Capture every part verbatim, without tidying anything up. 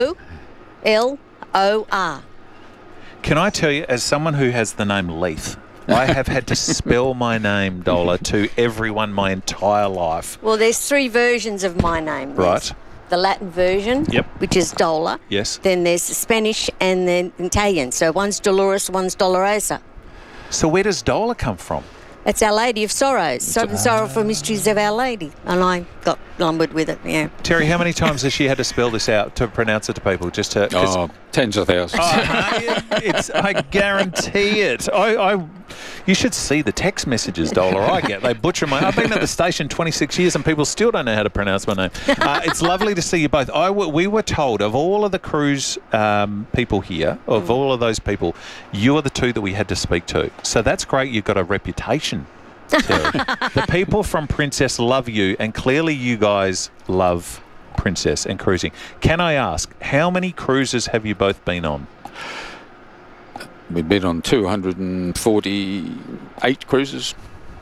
L O R. Can I tell you, as someone who has the name Leith, I have had to spell my name, Dola, to everyone my entire life. Well, there's three versions of my name. Right. There's the Latin version, Yep. which is Dola. Yes. Then there's the Spanish and then Italian. So one's Dolores, one's Dolorosa. So where does Dola come from? That's Our Lady of Sorrows, Sodden Sorrowful Mysteries of Our Lady. And I got lumbered with it, yeah. Terry, how many times has she had to spell this out to pronounce it to people? Just to, Oh, tens of thousands. Oh, mate, it's, I guarantee it. I, I, you should see the text messages, Dola, I get. They butcher my... I've been at the station twenty-six years and people still don't know how to pronounce my name. Uh, it's lovely to see you both. I w- we were told of all of the cruise um, people here, of mm. all of those people, you are the two that we had to speak to. So that's great. You've got a reputation. The people from Princess love you, and clearly you guys love Princess and cruising. Can I ask, how many cruises have you both been on? We've been on two hundred forty-eight cruises.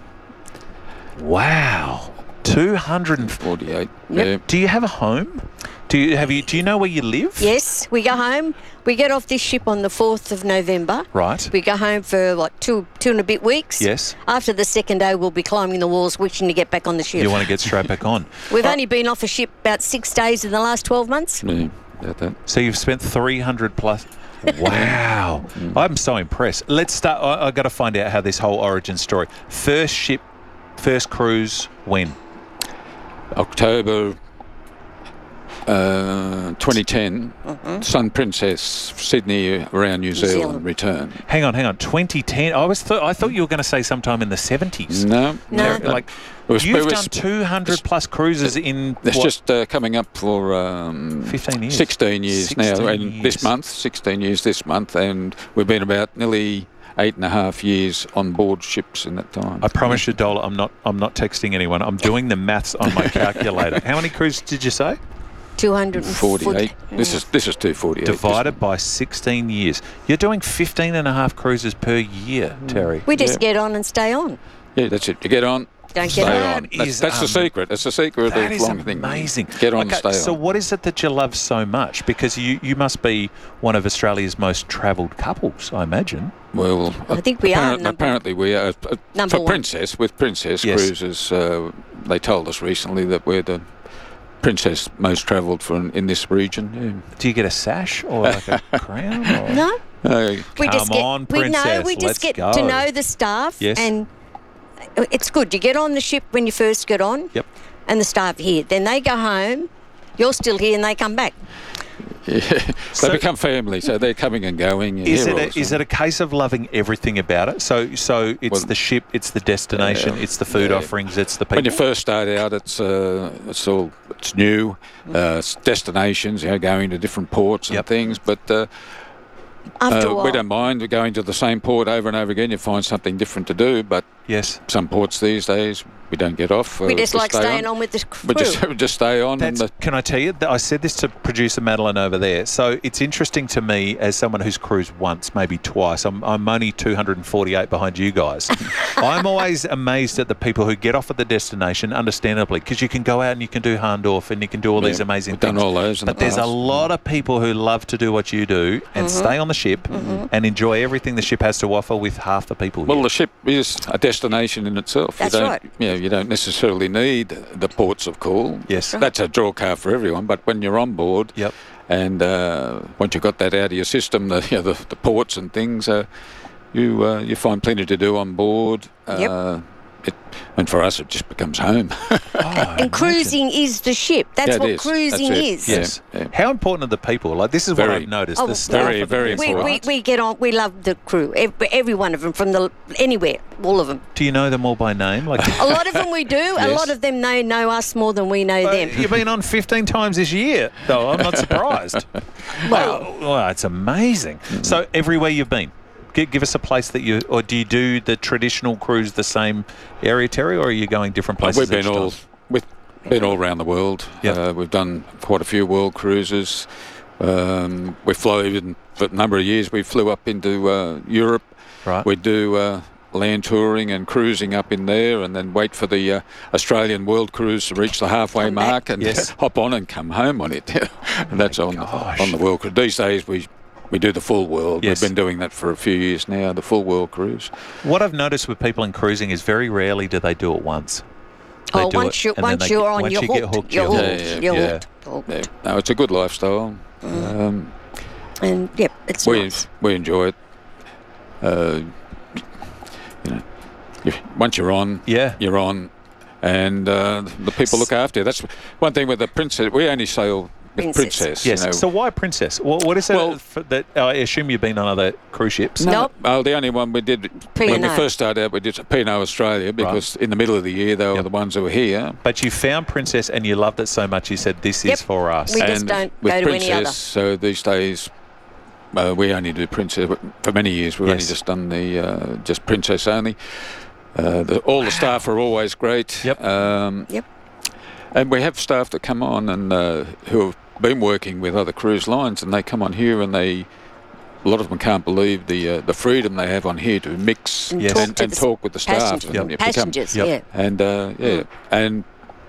Wow. two hundred forty-eight. Yep. Yeah. Do you have a home? Do you have you? Do you know where you live? Yes, we go home. We get off this ship on the fourth of November. Right. We go home for, what, two two and a bit weeks? Yes. After the second day, we'll be climbing the walls wishing to get back on the ship. You want to get straight back on. We've only been off a ship about six days in the last twelve months. Yeah, about that. So you've spent three hundred plus. Wow. I'm so impressed. Let's start. I, I've got to find out how this whole origin story. First ship, first cruise, when? October uh, twenty ten, Mm-hmm. Sun Princess, Sydney around New, New Zealand, Zealand. return. Hang on, hang on. twenty ten. I was. Th- I thought you were going to say sometime in the seventies. No, No. Like It was- you've it was- done two hundred plus cruises in It's what, just uh, coming up for um, fifteen years. sixteen years now, sixteen and years. this month, sixteen years this month, and we've been about nearly eight and a half years on board ships in that time. I promise you, Dola, I'm not. I'm not texting anyone. I'm doing the maths on my calculator. How many cruises did you say? two hundred forty-eight. forty. This is this is two forty-eight. Divided by sixteen years. You're doing fifteen and a half cruises per year, Terry. We just Yeah. get on and stay on. Yeah, that's it. You get on. Don't Stay get on. on. That That's, is, that's um, the secret. That's the secret That of is long thing. amazing. Get on okay, and stay so on. what is it that you love so much? Because you, you must be one of Australia's most travelled couples, I imagine. Well, I think we are apparent- number- apparently we are. Uh, Number for one. Princess, with Princess Yes. Cruises, uh, they told us recently that we're the Princess most travelled for in, in this region. Do you get a sash or like a crown? Or? No, Yeah. Uh, we Come just get. on, we know. Princess, We just let's get go. to know the staff, Yes. and it's good. You get on the ship when you first get on. Yep. And the staff are here. Then they go home. You're still here, and they come back. yeah. So- they become family, so they're coming and going. Is here it, a, also. is it a case of loving everything about it? So so it's Well, the ship, it's the destination, yeah, it's the food yeah. offerings, it's the people. When you first start out, it's uh, it's all it's new, uh, it's destinations, you know, going to different ports and Yep. things. But uh, After uh, a while. we don't mind going to the same port over and over again. You find something different to do, but Yes. some ports these days we don't get off. we uh, just we like stay staying on. with the crew. We just we just stay on. That's, and the, can I tell you, that I said this to producer Madeline over there. So it's interesting to me as someone who's cruised once, maybe twice. I'm, I'm only two hundred forty-eight behind you guys. I'm always amazed at the people who get off at the destination, understandably, because you can go out and you can do Hahndorf and you can do all Yeah, these amazing we've things. done all those in but the there's a past. lot of people who love to do what you do and Mm-hmm. stay on the ship and enjoy everything the ship has to offer with half the people well, here. the ship is a destination in itself. That's you don't, right. You know, you don't necessarily need the ports of call. Yes. Right. That's a draw card for everyone. But when you're on board, Yep. and uh, once you've got that out of your system, the you know, the, the ports and things, uh, you uh, you find plenty to do on board. Yep. Uh, it, and for us, it just becomes home. Oh, and cruising is the ship. That's Yeah, it what is. cruising That's it. is. Yeah. Yes. yeah. How important are the people? Like, this is what Very. I've noticed. Oh, the staff very, are the very best, We, we, right? we get on. We love the crew. Every, every one of them, from the anywhere, all of them. Do you know them all by name? Like, A lot of them we do. A Yes. lot of them know know us more than we know Well, them. You've been on fifteen times this year, though. I'm not surprised. Well, Oh, well, it's amazing. So everywhere you've been, give, give us a place that you, or do you do the traditional cruise the same area, Terry, or are you going different places? We've been each all time? we've been all around the world. Yep. Uh, we've done quite a few world cruises. Um, we flew even for a number of years. We flew up into uh, Europe. Right. We do uh, land touring and cruising up in there, and then wait for the uh, Australian World Cruise to reach the halfway Come back. mark and Yes. hop on and come home on it. And that's on gosh. on the World Cruise. These days we we do the full world. Yes. We've been doing that for a few years now, the full world cruise. What I've noticed with people in cruising is very rarely do they do it once. They Oh, do once it, you and then once they you're get- on, once you're you get hooked. hooked, You're you're hooked. hooked. You're Yeah. hooked. hooked. Yeah. No, it's a good lifestyle. Um, And yep, it's we nice. we enjoy it. Uh, you know, you, once you're on, Yeah. you're on, and uh, the people look after you. That's one thing with the Princess. We only sail with Princess. Princess. Yes. You know. So why Princess? What, what is it Well- for that? I assume you've been on other cruise ships. No, Nope. Oh, the only one we did P when and we O. first started out, we did P and O Australia because in the middle of the year they were Yep. the ones who were here. But you found Princess and you loved it so much you said, this Yep. is for us. We just And don't with go to Princess, any other. So these days, uh, we only do Princess. For many years, we've only Yes. just done the uh, just Princess only. Uh, the, all the staff are always great. Yep. Um, Yep. And we have staff that come on and uh, who have been working with other cruise lines, and they come on here and they. A lot of them can't believe the uh, the freedom they have on here to mix And Yes. talk and, to and the talk with the staff. Passengers. and Yep. you become- Passengers, Yep. yeah. and uh, yeah, and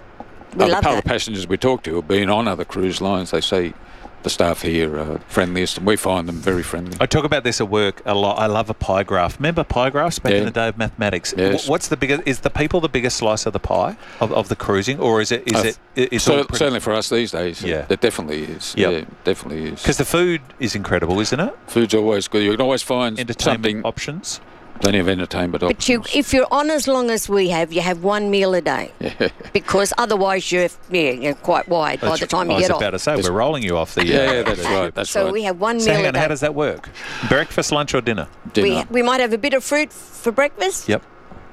We other love part that. of the passengers we talk to have been on other cruise lines. They say the staff here are friendliest, and we find them very friendly. I talk about this at work a lot. I love a pie graph. Remember pie graphs back in Yeah. the day of mathematics? Yes. Wh- What's the biggest? Is the people the biggest slice of the pie of, of the cruising, or is it? Is Uh, it? It's So, all pretty- certainly for us these days, Yeah. it definitely is. Yep. Yeah, definitely is. because the food is incredible, isn't it? Food's always good. You can always find Entertainment something, options. plenty of entertainment But you, options. if you're on as long as we have, you have one meal a day. Because otherwise you're, yeah, you're quite wide by That's- the time you I was get about off. to say we're rolling you off the. yeah, uh, yeah, that's the right. ship. That's So right. we have one So meal hang a on, day. how does that work? Breakfast, lunch, or dinner? Dinner. we, we might have a bit of fruit for breakfast, Yep.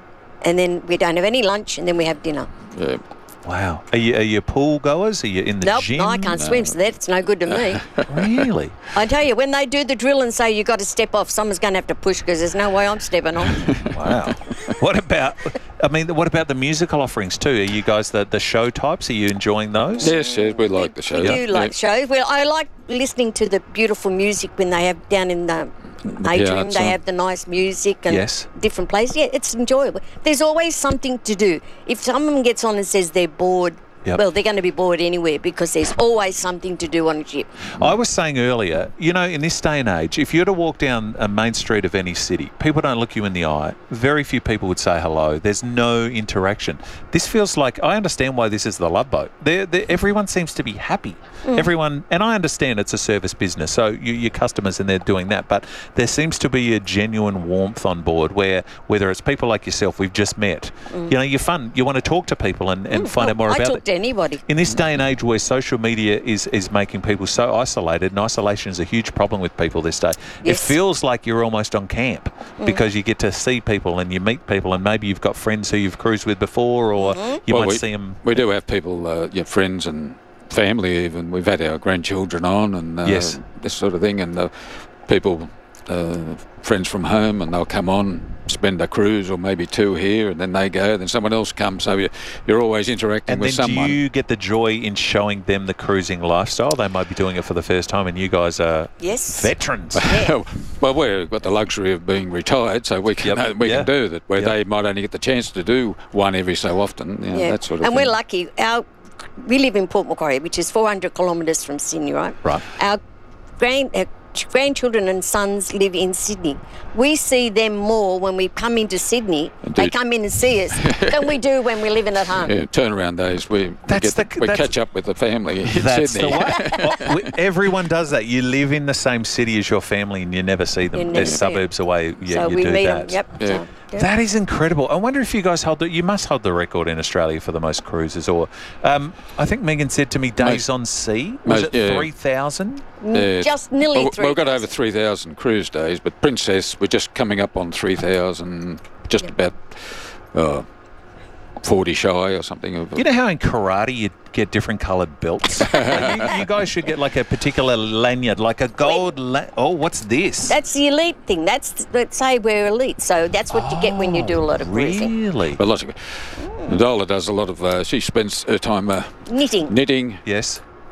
and then we don't have any lunch, and then we have dinner. yeah. Wow. Are you are you pool goers? Are you in the Nope, gym? no, I can't swim, so that's no good to me. Really? I tell you, when they do the drill and say you got to step off, someone's going to have to push because there's no way I'm stepping on. Wow. What about? I mean, what about the musical offerings too? Are you guys the, the show types? Are you enjoying those? Yes, yes, we like the show. We do Yeah. like shows. Well, I like listening to the beautiful music when they have down in the atrium. piazza. They have the nice music and Yes. different places. Yeah, it's enjoyable. There's always something to do. If someone gets on and says they're bored, Yep. well, they're going to be bored anywhere because there's always something to do on a ship. I was saying earlier, you know, in this day and age, if you were to walk down a main street of any city, people don't look you in the eye. Very few people would say hello. There's no interaction. This feels like, I understand why this is the Love Boat. They're, they're, everyone seems to be happy. Everyone, and I understand it's a service business, so you, your customers and they're doing that, but there seems to be a genuine warmth on board where, whether it's people like yourself, we've just met, you know, you're fun. You want to talk to people and, and find Oh, out more I about talk it. to anybody. In this day and age where social media is, is making people so isolated, and isolation is a huge problem with people this day, it Yes. feels like you're almost on camp because you get to see people and you meet people, and maybe you've got friends who you've cruised with before, or you Well, might we, see them. we do have people, uh, yeah, friends and family even. We've had our grandchildren on and uh, Yes. this sort of thing, and uh, people, uh, friends from home, and they'll come on, spend a cruise or maybe two here, and then they go, then someone else comes. So you're, you're always interacting And with then someone. do you get the joy in showing them the cruising lifestyle? They might be doing it for the first time, and you guys are Yes. veterans. Well, we've got the luxury of being retired, so we can Yep. we Yeah. can do that. Where Yep. they might only get the chance to do one every so often, you know, Yeah. that sort of and thing. we're lucky. Our we live in Port Macquarie, which is four hundred kilometres from Sydney, right? Right. Our grand our ch- grandchildren and sons live in Sydney. We see them more when we come into Sydney. They Indeed. come in and see us than we do when we're living at home. Yeah, turnaround days. We, we, That's get, the- we that's- catch up with the family in That's Sydney. the way. Well, we- everyone does that. You live in the same city as your family, and you never see them. You never They're see 'em. suburbs away. Yeah, so you we do meet that. them. Yep. Yeah. So, yeah. That is incredible. I wonder if you guys hold the, you must hold the record in Australia for the most cruises, or um, I think Megan said to me, days Most- on sea. Was most- it yeah. three thousand? Yeah. Just nearly Well, three. we've got over three thousand cruise days, but Princess, we're just coming up on three thousand, just Yep. about uh, forty shy or something. Of, You know how in karate you get different coloured belts? Like, you, you guys should get like a particular lanyard, like a gold. La- oh, what's this? That's the elite thing. That's let's say we're elite. So that's what you get when you do a lot of cruising. Really? but lots of, Dola does a lot of, uh, she spends her time uh, Knitting. knitting, Yes.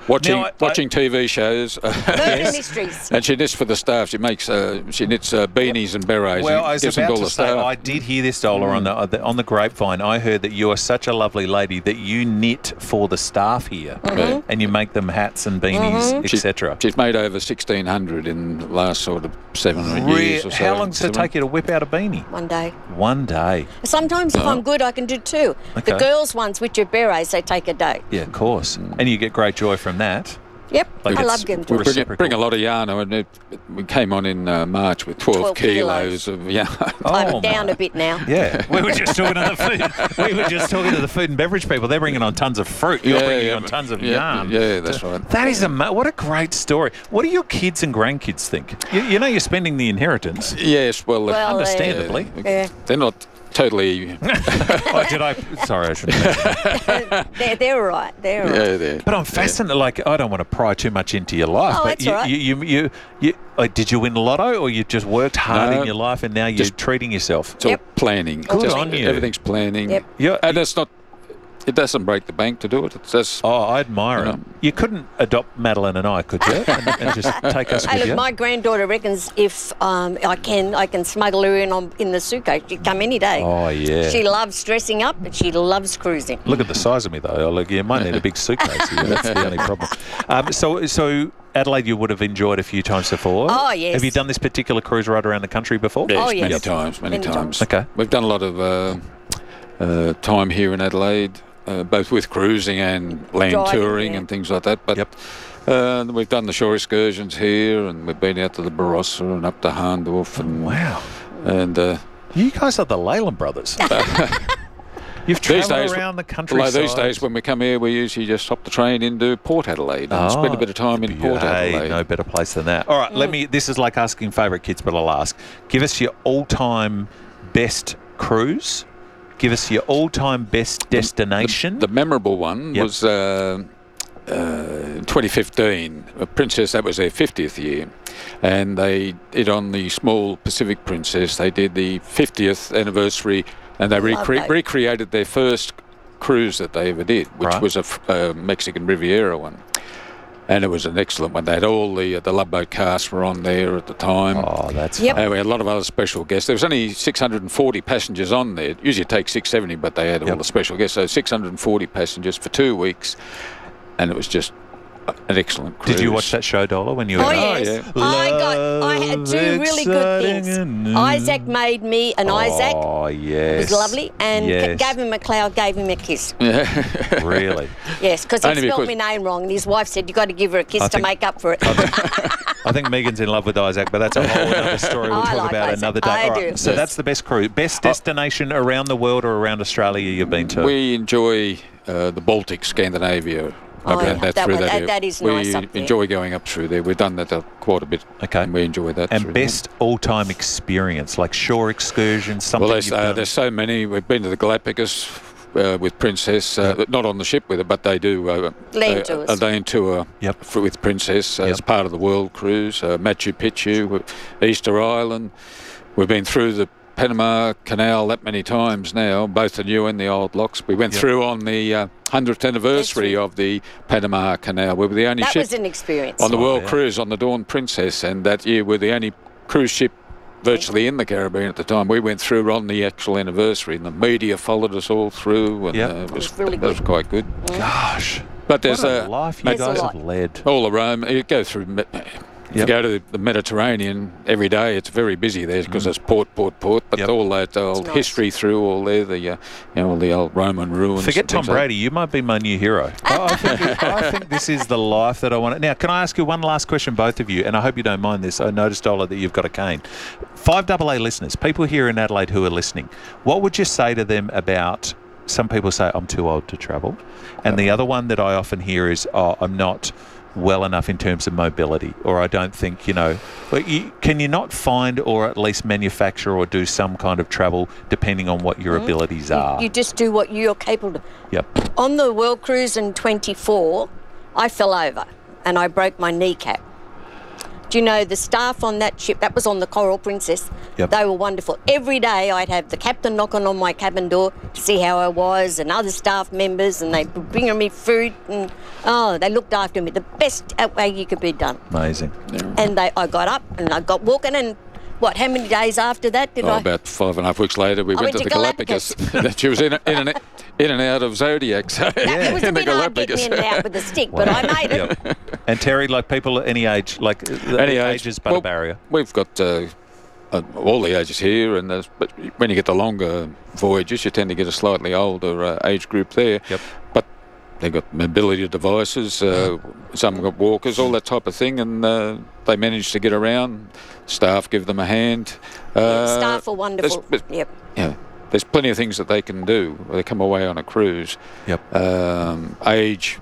watching Now, I- watching T V shows. Murder mysteries. And she knits for the staff. She makes uh, she knits uh, beanies and berets. Well, and I was gives them about all to the say, staff. I did hear this, Dola, on, the, on the on the grapevine. I heard that you are such a lovely lady that you knit for the staff here, Yeah. and you make them hats and beanies, She- et cetera. She's made over sixteen hundred in the last sort of seven Re- years or so. How long does it Seven. take you to whip out a beanie? One day. One day. Sometimes if Oh. I'm good, I can do two. Okay. The girls' ones, which are berets, they take a day. Yeah, of course. And you get great joy from that. Yep, Like I it's- love them. we're We bring, reciprocal. bring a lot of yarn, and it, it, we came on in uh, March with twelve, twelve kilos. kilos. of yarn. I'm Oh, down my. a bit now. Yeah, we were just talking to the food. We were just talking to the food and beverage people. They're bringing on tons of fruit. You're bringing on but- tons of yeah, yarn. Yeah, that's right. That is ama- What a great story. What do your kids and grandkids think? You, you know, you're spending the inheritance. Yes, well, Well, uh, Understandably. Yeah. they're not totally. Oh, did I? Sorry, I shouldn't. mention- they're, they're all right. They're all right. Yeah, they're, But I'm fascinated. Like, I don't want to pry too much into your life. Oh, but that's you, all right. you, you, you, you, uh, did you win the lotto, or you just worked hard No, in your life and now you're just- treating yourself? It's all Yep. planning. Good Just on you. Everything's planning. Yep. Yeah. And it's not. It doesn't break the bank to do it. It's just. Oh, I admire You it. know. You couldn't adopt Madeline and I, could you? And, and just take us Hey, with look, you. my granddaughter reckons if um, I can, I can smuggle her in on in the suitcase. She'd come any day. Oh, yeah. She loves dressing up, but she loves cruising. Look at the size of me, though. Like, you might need a big suitcase here. That's the only problem. Um, so, so Adelaide, you would have enjoyed a few times before. Oh, yes. Have you done this particular cruise right around the country before? Yes, Oh, yes. many times, many, Many times. times. Okay. We've done a lot of uh, uh, time here in Adelaide, uh, both with cruising and land Driving, touring yeah. and things like that. But Yep. uh, we've done the shore excursions here, and we've been out to the Barossa and up to Hahndorf, and Wow. and uh, You guys are the Leyland brothers. You've these travelled days, around the country. although these days when we come here, we usually just hop the train into Port Adelaide and spend a bit of time in Port Hey, Adelaide. no better place than that. All right, let me. This is like asking favourite kids, but I'll ask. Give us your all-time best cruise. Give us your all-time best destination. The memorable one Yep. was uh, uh, twenty fifteen. Uh, Princess, that was their fiftieth year. And they did on the small Pacific Princess, they did the fiftieth anniversary, and they Love recre- that. recreated their first cruise that they ever did, which Right. was a f- a Mexican Riviera one. And it was an excellent one. They had all the uh, the Love Boat cast were on there at the time. oh, that's Yep. fun. And we had a lot of other special guests. There was only six hundred forty passengers on there. Usually it takes six hundred seventy, but they had all Yep. the special guests. So six hundred forty passengers for two weeks. And it was just an excellent cruise. Did you watch that show, Dollar, when you were Oh, young? yes. yeah. I got. I had Love, two really good things. exciting and- Isaac made me an Isaac. Oh, It yes. was lovely, and yes. Gavin McLeod gave him a kiss. Really? Yes, because he Only spelled because- my name wrong, and his wife said you got to give her a kiss I to think- make up for it. I think Megan's in love with Isaac, but that's a whole other story we'll I talk like about Isaac. another day. I All right, do. so Yes. that's the best cruise. Best destination around the world or around Australia you've been to? We enjoy uh, the Baltic, Scandinavia. Oh, Up yeah. and that That through one- that, that- area. that is we nice up there. enjoy going up through there. We've done that uh, quite a bit. Okay. And we enjoy that. And through there. best all-time experience, like shore excursions, something Well, there's, you've uh, done? there's so many. We've been to the Galapagos uh, with Princess, uh, not on the ship with her, but they do uh, Land a, tours. a land tour Yep. for, with Princess uh, as Yep. part of the world cruise. Uh, Machu Picchu, Easter Island. We've been through the Panama Canal that many times now, both the new and the old locks. We went Yep. through on the uh, hundredth anniversary right. of the Panama Canal. We were the only That ship was an experience. on the Oh, world yeah. cruise on the Dawn Princess, and that year we're the only cruise ship virtually in the Caribbean at the time. We went through on the actual anniversary, and the media followed us all through, and Yep. uh, it, was, It was really that was good. quite good. Gosh, But there's what a a, life you There's a guys lot. have led. all around. You go through. Me- If Yep. you go to the, the Mediterranean every day, it's very busy there because there's port, port, port. But Yep. all that old nice. history through all there, the uh, you know all the old Roman ruins. Forget and Tom things like- Brady. You might be my new hero. I, I, think, I think this is the life that I want. Now, can I ask you one last question, both of you? And I hope you don't mind this. I noticed, Dola, that you've got a cane. Five double A listeners, people here in Adelaide who are listening, what would you say to them about? Some people say I'm too old to travel, and the other one that I often hear is, oh, I'm not well enough in terms of mobility, or I don't think, you know, but you, can you not find or at least manufacture or do some kind of travel depending on what your abilities are? You just do what you're capable of. Yep. On the World Cruise in twenty-four, I fell over and I broke my kneecap. Do you know the staff on that ship? That was on the Coral Princess. Yep. They were wonderful. Every day I'd have the captain knocking on my cabin door to see how I was, and other staff members, and they'd bring me food, and oh, they looked after me the best way you could be done. Amazing. Yeah. And they, I got up and I got walking, and what? How many days after that did Oh, I? about five and a half weeks later, we I went, went to to the Galapagos. She was in, in, and, in and out of Zodiac, so It was a in the bit hard Galapagos. getting in and out with a stick, but I made it. Yep. And Terry, like people at any age, like Any age, age. is but Well, a barrier. We've got uh, uh, all the ages here, and there's, but when you get the longer voyages, you tend to get a slightly older uh, age group there. Yep. But they've got mobility devices, uh, some got walkers, all that type of thing, and uh, they manage to get around. Staff give them a hand. Uh, Staff are wonderful. there's- Yep. Yeah, there's plenty of things that they can do when they come away on a cruise. Yep. Um, age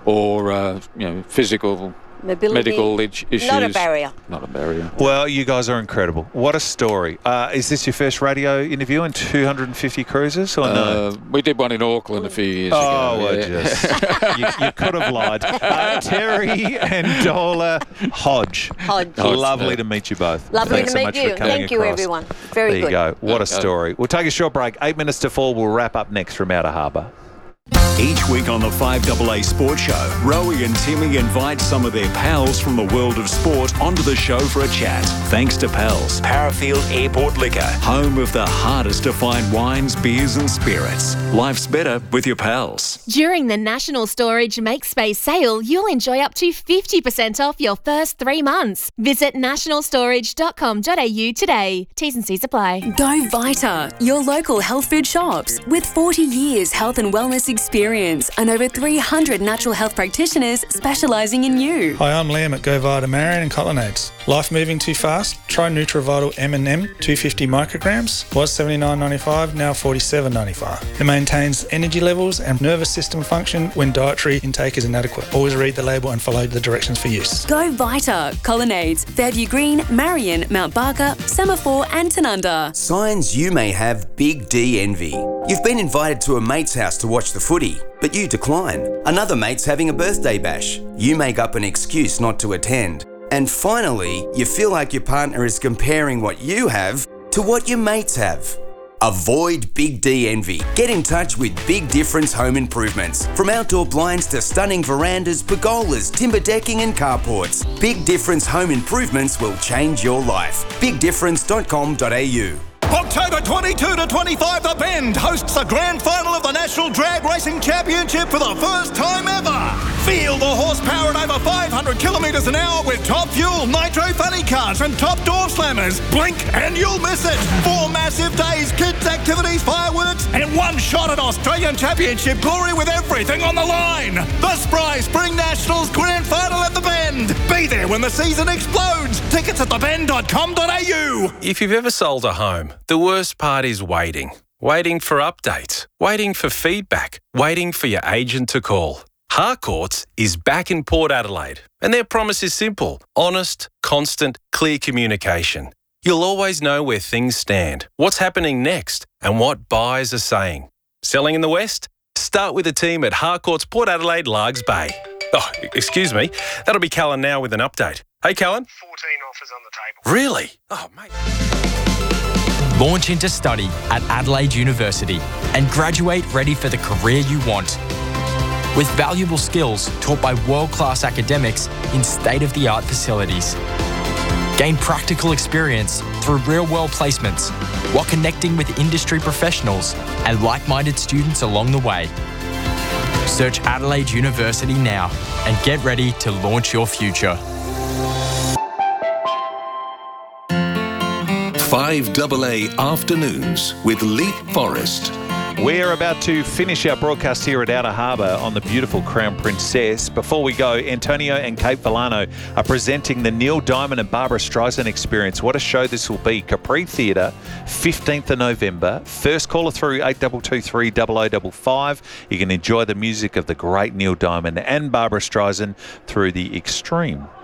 or uh, you know physical, Mobility, medical ig- issues. not a barrier. Not a barrier. Well, you guys are incredible. What a story. Uh, is this your first radio interview in two hundred fifty cruises or no? Uh, we did one in Auckland a few years Oh, ago. well, yeah. just you, you could have lied. Uh, Terry and Dola Hodge. Hodge. Hodge, Lovely yeah. to meet you both. Lovely Thanks to so meet much you. for coming Thank you, across. everyone. Very There good. you go. What a Okay. story. We'll take a short break. Eight minutes to four. We'll wrap up next from Outer Harbour. Each week on the five A A Sports Show, Rowie and Timmy invite some of their pals from the world of sport onto the show for a chat. Thanks to Pals, Parafield Airport Liquor, home of the hardest to find wines, beers and spirits. Life's better with your pals. During the National Storage Make Space sale, you'll enjoy up to fifty percent off your first three months. Visit national storage dot com dot a u today. T's and C's apply. Go Vita, your local health food shops. With forty years health and wellness experience and over three hundred natural health practitioners specialising in you. Hi, I'm Liam at Go Vita Marion and Colonnades. Life moving too fast? Try NutriVital M and M two hundred fifty micrograms. Was seventy-nine ninety-five, now forty-seven ninety-five. It maintains energy levels and nervous system function when dietary intake is inadequate. Always read the label and follow the directions for use. Go Vita, Colonnades, Fairview Green, Marion, Mount Barker, Semaphore and Tanunda. Signs you may have Big D envy. You've been invited to a mate's house to watch the footy, but you decline. Another mate's having a birthday bash. You make up an excuse not to attend. And finally, you feel like your partner is comparing what you have to what your mates have. Avoid Big D envy. Get in touch with Big Difference Home Improvements. From outdoor blinds to stunning verandas, pergolas, timber decking and carports, Big Difference Home Improvements will change your life. big difference dot com dot a u. October twenty-second to twenty-fifth, The Bend hosts the grand final of the National Drag Racing Championship for the first time ever. Feel the horsepower at over five hundred kilometres an hour with top fuel, nitro funny cars and top door slammers. Blink and you'll miss it. Four massive days, kids activities, fireworks and one shot at Australian Championship glory with everything on the line. The Spry Spring Nationals grand final at The Bend. Be there when the season explodes. Tickets at the bend dot com dot a u. If you've ever sold a home, the worst part is waiting. Waiting for updates, waiting for feedback, waiting for your agent to call. Harcourts is back in Port Adelaide, and their promise is simple: honest, constant, clear communication. You'll always know where things stand, what's happening next, and what buyers are saying. Selling in the West? Start with the team at Harcourts Port Adelaide, Largs Bay. Oh, excuse me, that'll be Callan now with an update. Hey, Callan. fourteen offers on the table. Really? Oh, mate. Launch into study at Adelaide University and graduate ready for the career you want. With valuable skills taught by world-class academics in state-of-the-art facilities. Gain practical experience through real-world placements while connecting with industry professionals and like-minded students along the way. Search Adelaide University now and get ready to launch your future. five A A Afternoons with Leap Forest. We're about to finish our broadcast here at Outer Harbour on the beautiful Crown Princess. Before we go, Antonio and Kate Villano are presenting the Neil Diamond and Barbara Streisand Experience. What a show this will be. Capri Theatre, fifteenth of November. First caller through eight two two three, zero zero five five. You can enjoy the music of the great Neil Diamond and Barbara Streisand through the extreme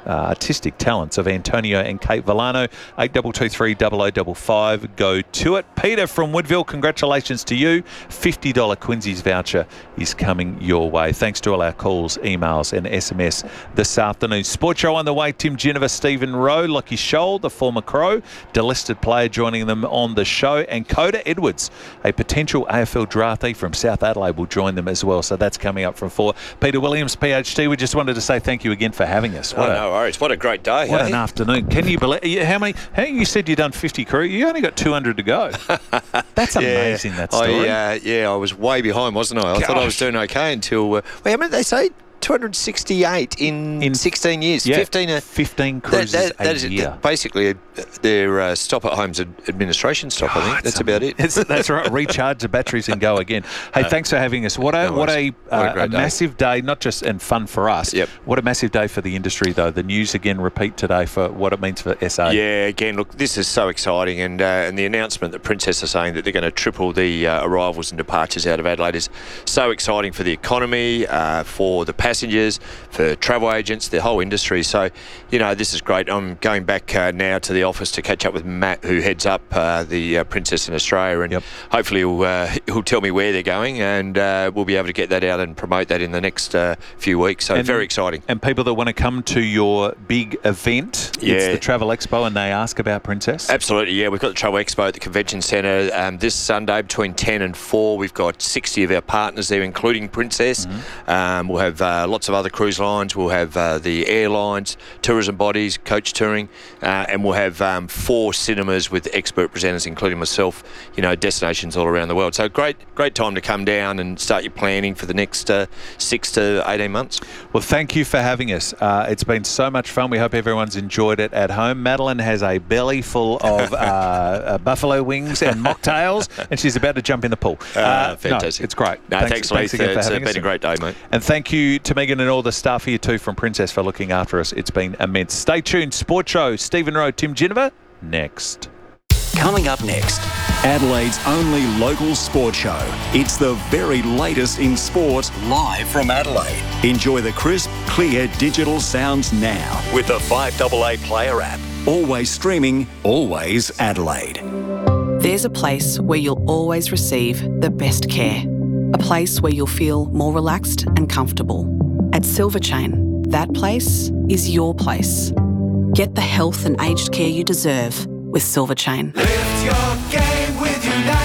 uh, artistic talents of Antonio and Kate Villano. eight two two three, double oh double five. Go to it. Peter from Woodville, congratulations to you. fifty dollars Quincy's voucher is coming your way. Thanks to all our calls, emails and S M S this afternoon. Sports Show on the way. Tim Geneva, Stephen Rowe, Lockie Scholl, the former Crow, delisted player joining them on the show, and Coda Edwards, a potential A F L draftee from South Adelaide, will join them as well. So that's coming up from four. Peter Williams, PhD, we just wanted to say thank you again for having us. What oh, a, no worries. What a great day. What eh? an afternoon. Can you believe how many? How you said you've done fifty crew? You only got two hundred to go. That's yeah, amazing, that story. I, uh, yeah, I was way behind, wasn't I? I Gosh. thought I was doing okay until... Uh, wait, how many did they say? two hundred sixty-eight in, in sixteen years. Yeah, fifteen, uh, fifteen cruises that, that, that a is, year. Basically, uh, their uh, stop at home's ad- administration stop, I think. That's about it. It's, that's right. Recharge the batteries and go again. Hey, Uh, thanks for having us. What a no what worries. a, uh, What a great a day. massive day, not just and fun for us. Yep. What a massive day for the industry, though. The news again repeat today for what it means for S A. Yeah, again, look, this is so exciting, and uh, and the announcement that Princess are saying that they're going to triple the uh, arrivals and departures out of Adelaide is so exciting for the economy, uh, for the passengers, for travel agents, the whole industry. So, you know, this is great. I'm going back uh, now to the office to catch up with Matt, who heads up uh, the uh, Princess in Australia, and yep. hopefully he'll, uh, he'll tell me where they're going, and uh, we'll be able to get that out and promote that in the next uh, few weeks. So, And- very exciting. And people that want to come to your big event, it's Yeah. the Travel Expo, and they ask about Princess. Absolutely, yeah. We've got the Travel Expo at the Convention Centre um, this Sunday between ten and four. We've got sixty of our partners there, including Princess. Mm-hmm. Um, we'll have uh, lots of other cruise lines. We'll have uh, the airlines, tourism bodies, coach touring, uh, and we'll have um, four cinemas with expert presenters, including myself, you know, destinations all around the world. So great, great time to come down and start your planning for the next uh, six to eighteen months. Well, thank you for having us. Uh, it's been so much fun. We hope everyone's enjoyed it at home. Madeline has a belly full of uh, uh, buffalo wings and mocktails, and she's about to jump in the pool. Uh, no, fantastic. it's great. No, thanks, Lee. again for It's uh, having been us. a great day, mate. And thank you to Megan and all the staff here too from Princess for looking after us. It's been immense. Stay tuned. Sports Show, Stephen Rowe, Tim Geneva, next. Coming up next, Adelaide's only local sports show. It's the very latest in sport, live from Adelaide. Enjoy the crisp, clear digital sounds now with the five A A Player app. Always streaming, always Adelaide. There's a place where you'll always receive the best care. A place where you'll feel more relaxed and comfortable. At Silver Chain, that place is your place. Get the health and aged care you deserve with Silver Chain. Lift your game with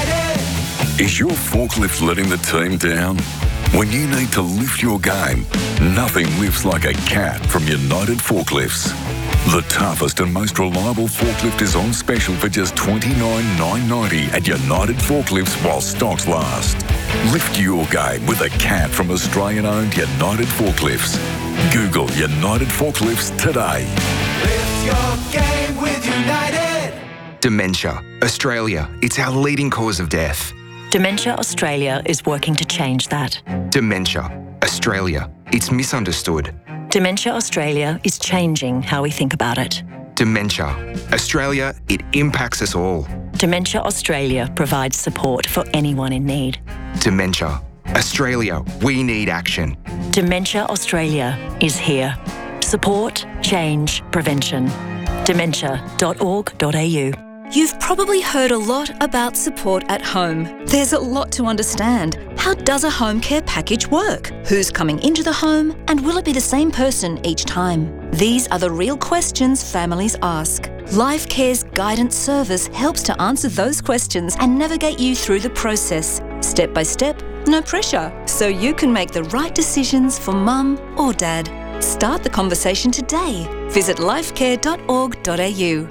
United. Is your forklift letting the team down? When you need to lift your game, nothing lifts like a cat from United Forklifts. The toughest and most reliable forklift is on special for just twenty-nine thousand nine hundred ninety at United Forklifts while stocks last. Lift your game with a cat from Australian-owned United Forklifts. Google United Forklifts today. Lift your game with United. Dementia. Australia, it's our leading cause of death. Dementia Australia is working to change that. Dementia. Australia, it's misunderstood. Dementia Australia is changing how we think about it. Dementia. Australia, it impacts us all. Dementia Australia provides support for anyone in need. Dementia. Australia, we need action. Dementia Australia is here. Support, change, prevention. dementia dot org dot a u. You've probably heard a lot about support at home. There's a lot to understand. How does a home care package work? Who's coming into the home? And will it be the same person each time? These are the real questions families ask. Life Care's guidance service helps to answer those questions and navigate you through the process, step by step, no pressure, so you can make the right decisions for mum or dad. Start the conversation today. Visit lifecare dot org dot a u.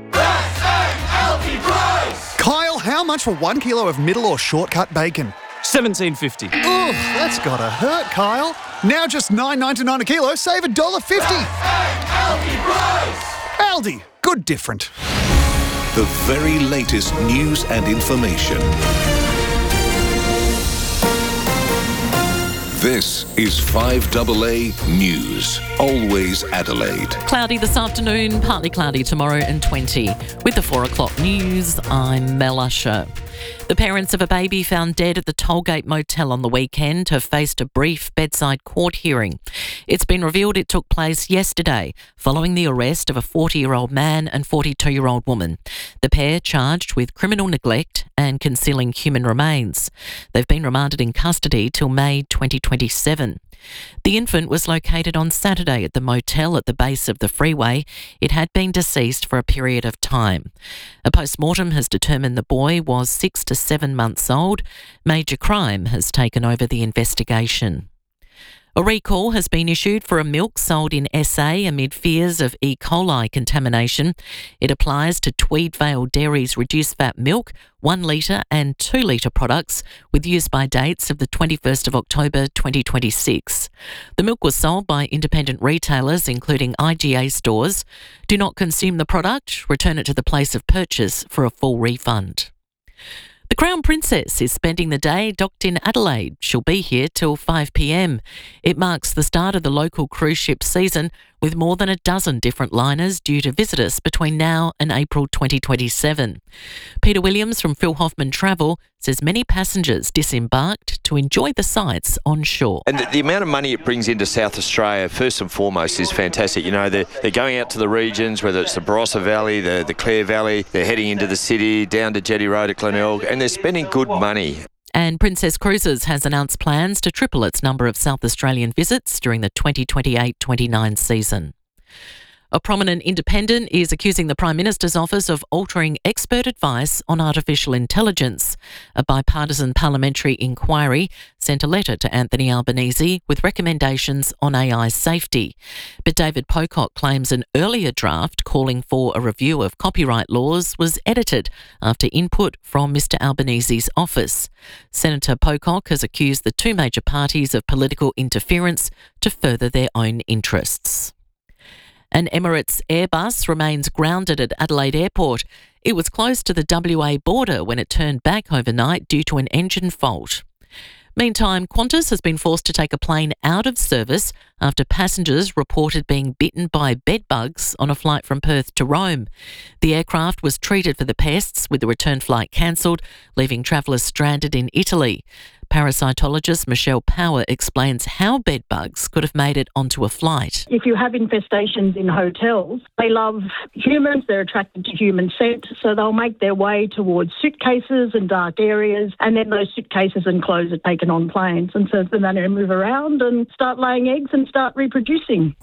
Kyle, how much for one kilo of middle or shortcut bacon? seventeen fifty. Oof, that's gotta hurt, Kyle. Now just nine ninety-nine a kilo, save one dollar fifty. Aldi, good different. The very latest news and information. This is five A A News. Always Adelaide. Cloudy this afternoon, partly cloudy tomorrow and twenty. With the four o'clock news, I'm Mel Usher. The parents of a baby found dead at the Tollgate Motel on the weekend have faced a brief bedside court hearing. It's been revealed it took place yesterday following the arrest of a forty-year-old man and forty-two-year-old woman. The pair charged with criminal neglect and concealing human remains. They've been remanded in custody till May twenty twenty-seven. The infant was located on Saturday at the motel at the base of the freeway. It had been deceased for a period of time. A post-mortem has determined the boy was six to seven months old. Major Crime has taken over the investigation. A recall has been issued for a milk sold in S A amid fears of E. coli contamination. It applies to Tweedvale Dairy's reduced fat milk, one litre and two litre products with use-by dates of the twenty-first of October twenty twenty-six. The milk was sold by independent retailers including I G A stores. Do not consume the product, return it to the place of purchase for a full refund. The Crown Princess is spending the day docked in Adelaide. She'll be here till five p m. It marks the start of the local cruise ship season, with more than a dozen different liners due to visit us between now and April twenty twenty-seven. Peter Williams from Phil Hoffman Travel says many passengers disembarked to enjoy the sights on shore. And the, the amount of money it brings into South Australia, first and foremost, is fantastic. You know, they're, they're going out to the regions, whether it's the Barossa Valley, the, the Clare Valley, they're heading into the city, down to Jetty Road at Glenelg, and they're spending good money. And Princess Cruises has announced plans to triple its number of South Australian visits during the twenty twenty-eight twenty-nine season. A prominent independent is accusing the Prime Minister's office of altering expert advice on artificial intelligence. A bipartisan parliamentary inquiry sent a letter to Anthony Albanese with recommendations on A I safety. But David Pocock claims an earlier draft calling for a review of copyright laws was edited after input from Mr Albanese's office. Senator Pocock has accused the two major parties of political interference to further their own interests. An Emirates Airbus remains grounded at Adelaide Airport. It was close to the W A border when it turned back overnight due to an engine fault. Meantime, Qantas has been forced to take a plane out of service after passengers reported being bitten by bed bugs on a flight from Perth to Rome. The aircraft was treated for the pests with the return flight cancelled, leaving travellers stranded in Italy. Parasitologist Michelle Power explains how bed bugs could have made it onto a flight. If you have infestations in hotels, they love humans, they're attracted to human scent, so they'll make their way towards suitcases and dark areas, and then those suitcases and clothes are taken on planes, and so then they move around and start laying eggs and start reproducing.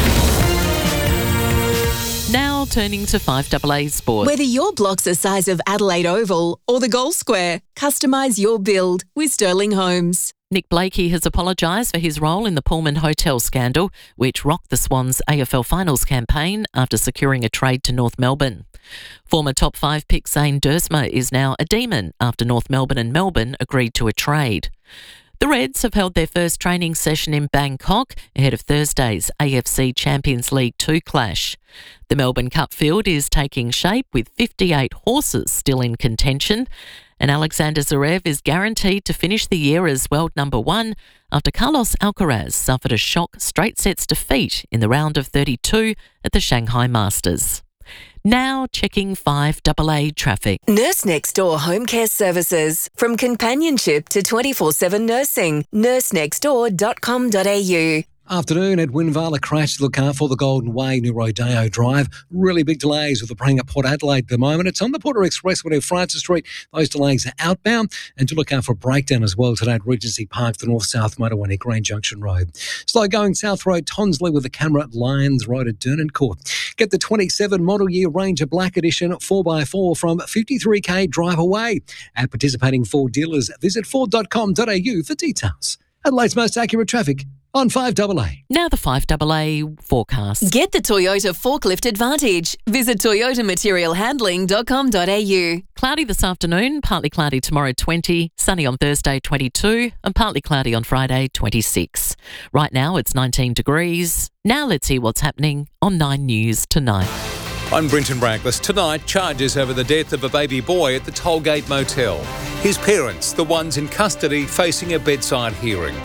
Now turning to five A A Sport. Whether your block's the size of Adelaide Oval or the Gold Square, customise your build with Sterling Homes. Nick Blakey has apologised for his role in the Pullman Hotel scandal, which rocked the Swans' A F L Finals campaign after securing a trade to North Melbourne. Former top five pick Zane Duursma is now a demon after North Melbourne and Melbourne agreed to a trade. The Reds have held their first training session in Bangkok ahead of Thursday's A F C Champions League two clash. The Melbourne Cup field is taking shape with fifty-eight horses still in contention, and Alexander Zverev is guaranteed to finish the year as world number one after Carlos Alcaraz suffered a shock straight sets defeat in the round of thirty-two at the Shanghai Masters. Now checking five A A traffic. Nurse Next Door Home Care Services. From companionship to twenty-four seven nursing. nurse next door dot com dot a u. Afternoon at Winvala crash to look out for the Golden Way near Rodeo Drive. Really big delays with the praying at Port Adelaide at the moment. It's on the Porter Expressway near Francis Street. Those delays are outbound. And to look out for a breakdown as well today at Regency Park, the north-south motorway near Green Junction Road. Slow going South Road, Tonsley with the camera at Lyons Road at Durnan Court. Get the twenty-seven model year Ranger Black Edition four by four from fifty-three k drive away. At participating Ford dealers, visit ford dot com dot a u for details. Adelaide's most accurate traffic on five A A. Now the five A A forecast. Get the Toyota Forklift Advantage. Visit toyota material handling dot com dot a u. Cloudy this afternoon, partly cloudy tomorrow twenty, sunny on Thursday twenty-two and partly cloudy on Friday twenty-six. Right now it's nineteen degrees. Now let's see what's happening on Nine News tonight. I'm Brenton Braglis. Tonight, charges over the death of a baby boy at the Tollgate Motel. His parents, the ones in custody, facing a bedside hearing.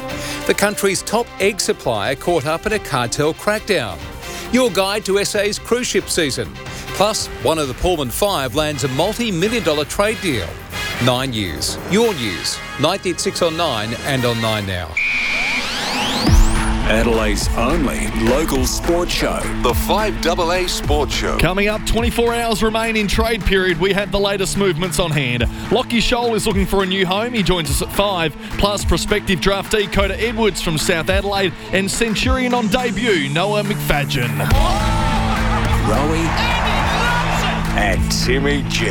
The country's top egg supplier caught up in a cartel crackdown. Your guide to S A's cruise ship season. Plus, one of the Pullman Five lands a multi-million dollar trade deal. Nine News. Your news. ninety at six on Nine and on Nine Now. Adelaide's only local sports show, the five double A Sports Show. Coming up, twenty-four hours remain in trade period. We have the latest movements on hand. Lockie Scholl is looking for a new home. He joins us at five. Plus, prospective draftee Coda Edwards from South Adelaide and Centurion on debut, Noah McFadgen. Rowie and Timmy G.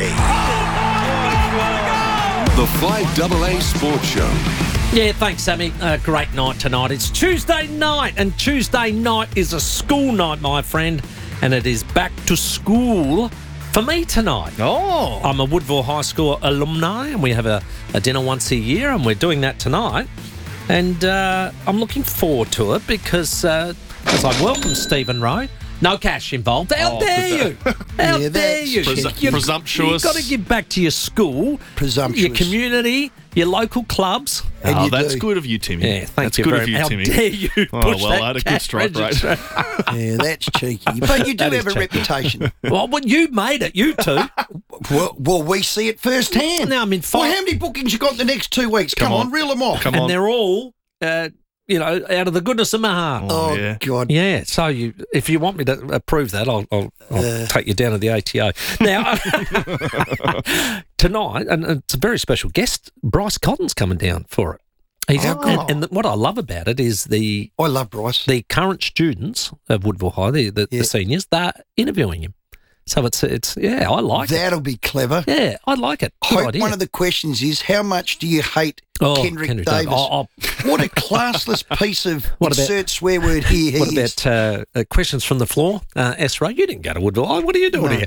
The five double A Sports Show. Yeah, thanks, Sammy. Uh, great night tonight. It's Tuesday night, and Tuesday night is a school night, my friend, and it is back to school for me tonight. Oh. I'm a Woodville High School alumni, and we have a, a dinner once a year, and we're doing that tonight. And uh, I'm looking forward to it because uh, as I welcome Stephen Rowe. No cash involved. How Oh, dare you? How Yeah, dare that's you? presu- You've- presumptuous. You've got to give back to your school, Presumptuous. your community, your local clubs. And oh, that's do. good of you, Timmy. Yeah, thank that's you good very of you, much. Timmy. How dare you Oh, push well, that I had a good cash strike register. rate. Yeah, that's cheeky. But you do That is have a cheeky. reputation. Well, well, you made it, you two. well, well, we see it firsthand. Now, I mean, well, five- how many bookings you got the next two weeks? Come, Come on. on. reel them off. and they're all, uh, you know, out of the goodness of my heart. Oh, yeah. God. Yeah, so you, if you want me to approve that, I'll, I'll, I'll Uh. take you down to the A T O. Now, tonight, and it's a very special guest, Bryce Cotton's coming down for it. He's, Oh, and, God. and what I love about it is the... I love Bryce. The current students of Woodville High, the, the, Yeah. the seniors, they're interviewing him. So it's, it's yeah, I like it. That'll be clever. Yeah, I like it. Good Hope idea. one of the questions is, how much do you hate Oh, Kendrick, Kendrick Davis? Davis. Oh, What a classless piece of What about- insert swear word here he What is. about uh, uh, questions from the floor? Uh, Esra, you didn't go to Woodville. Oh, what are you doing No. here?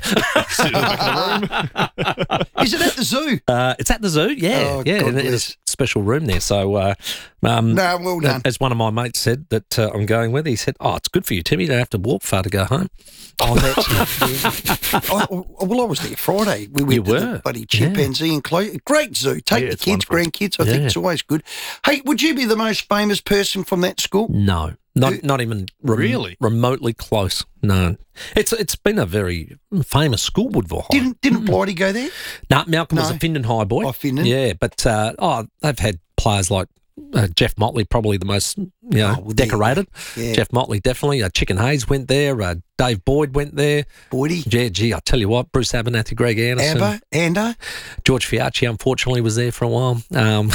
Is it at the zoo? Uh, it's at the zoo, yeah. Oh, yeah, God in, in a bless. special room there. So, uh, um, No, well done. as one of my mates said that uh, I'm going with, he said, oh, it's good for you, Timmy. You don't have to walk far to go home. Oh, that's it. Yeah. I, I- well, I was there Friday. We went You to were. the bloody chimpanzee enclosure. Great zoo. Take Yeah, the it's kids, wonderful. grandkids. I think Yeah. it's always good. Hey, would you be the most famous person from that school? No, not not even rem- Really? remotely close. No, it's it's been a very famous school, Woodville High. Didn't didn't Blighty go there? No, Malcolm was No. a Findon High boy. Oh, Findon. Yeah, but uh, oh, they've had players like uh, Jeff Motley, probably the most you know Oh, well, there you decorated. Yeah. Jeff Motley, definitely. Uh, Chicken Hayes went there. Uh, Dave Boyd went there. Boydie. Yeah, gee, I tell you what, Bruce Abernathy, Greg Anderson, Amber, Ando. George Fiacci, unfortunately, was there for a while. Um,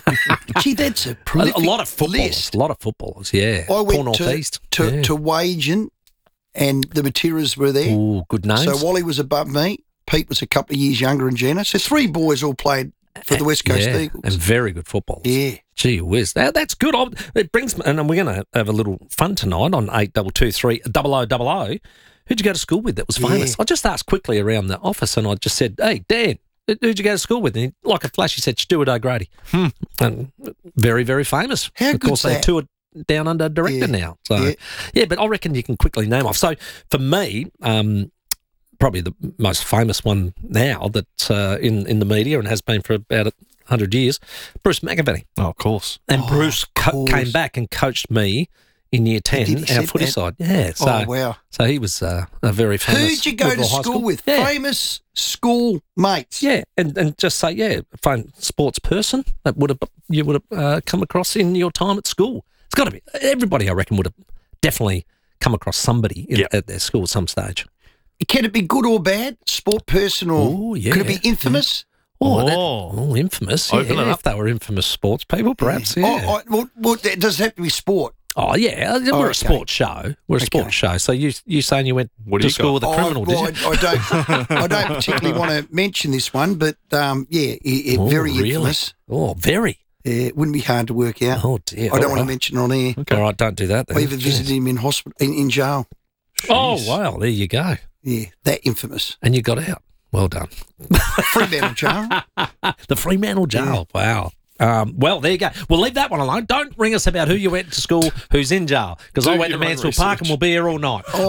Gee, that's a a, prolific a lot of footballers. list. A lot of footballers. Yeah, I Poor went North to, East. to, yeah. to Wagen, and the Materas were there. Ooh, good names. So Wally was above me. Pete was a couple of years younger than Jenna. So three boys all played for the West Coast yeah, Eagles. and very good football. Yeah. Gee whiz, that, that's good. I'll- It brings me, and we're going to have a little fun tonight on eight double two three double o double o. Who'd you go to school with that was famous? Yeah. I just asked quickly around the office, and I just said, "Hey, Dan, who'd you go to school with?" And he, like a flash, he said, "Stuart O'Grady." Hmm. And very, very famous. How of good's course, they that? toured down under director Yeah. now. So Yeah. yeah. but I reckon you can quickly name off. So for me, um, probably the most famous one now that's uh, in in the media and has been for about a hundred years, Bruce McAvaney. Oh, of course. And Oh, Bruce of co- course. came back and coached me in year ten, Did he our sit footy there? side. Yeah. So, Oh, wow. So he was uh, a very famous. Who'd you go to Woodville High school with? Yeah. Famous school mates. Yeah, and, and just say, yeah, fine sports person that would have you would have uh, come across in your time at school. It's got to be everybody. I reckon would have definitely come across somebody in, Yep. at their school at some stage. Can it be good or bad? Sport person or Ooh, yeah. could it be infamous? Oh, that- Oh. oh, infamous! Open yeah, it if up. they were infamous sports people, perhaps. Yeah. Oh, oh, well, well, it does have to be sport. Oh, yeah, we're Oh, a okay. sports show. We're a Okay. sports show. So you you saying you went What do to you school got? with a criminal, oh, did well, you? I, I don't. I don't particularly want to mention this one, but um, yeah, it, it, Oh, very really? infamous. Oh, very. Yeah, it wouldn't be hard to work out. Oh dear. I don't All want to right. mention it on air. All right, don't do that then. I even visited him in hospital, in, in jail. Oh Jeez. wow, there you go. Yeah, that infamous. And you got out. Well done. Fremantle jail. The Fremantle Jail. Wow. Um, well, there you go. We'll leave that one alone. Don't ring us about who you went to school, who's in jail, because I went to Mansfield Park and we'll be here all night. Oh,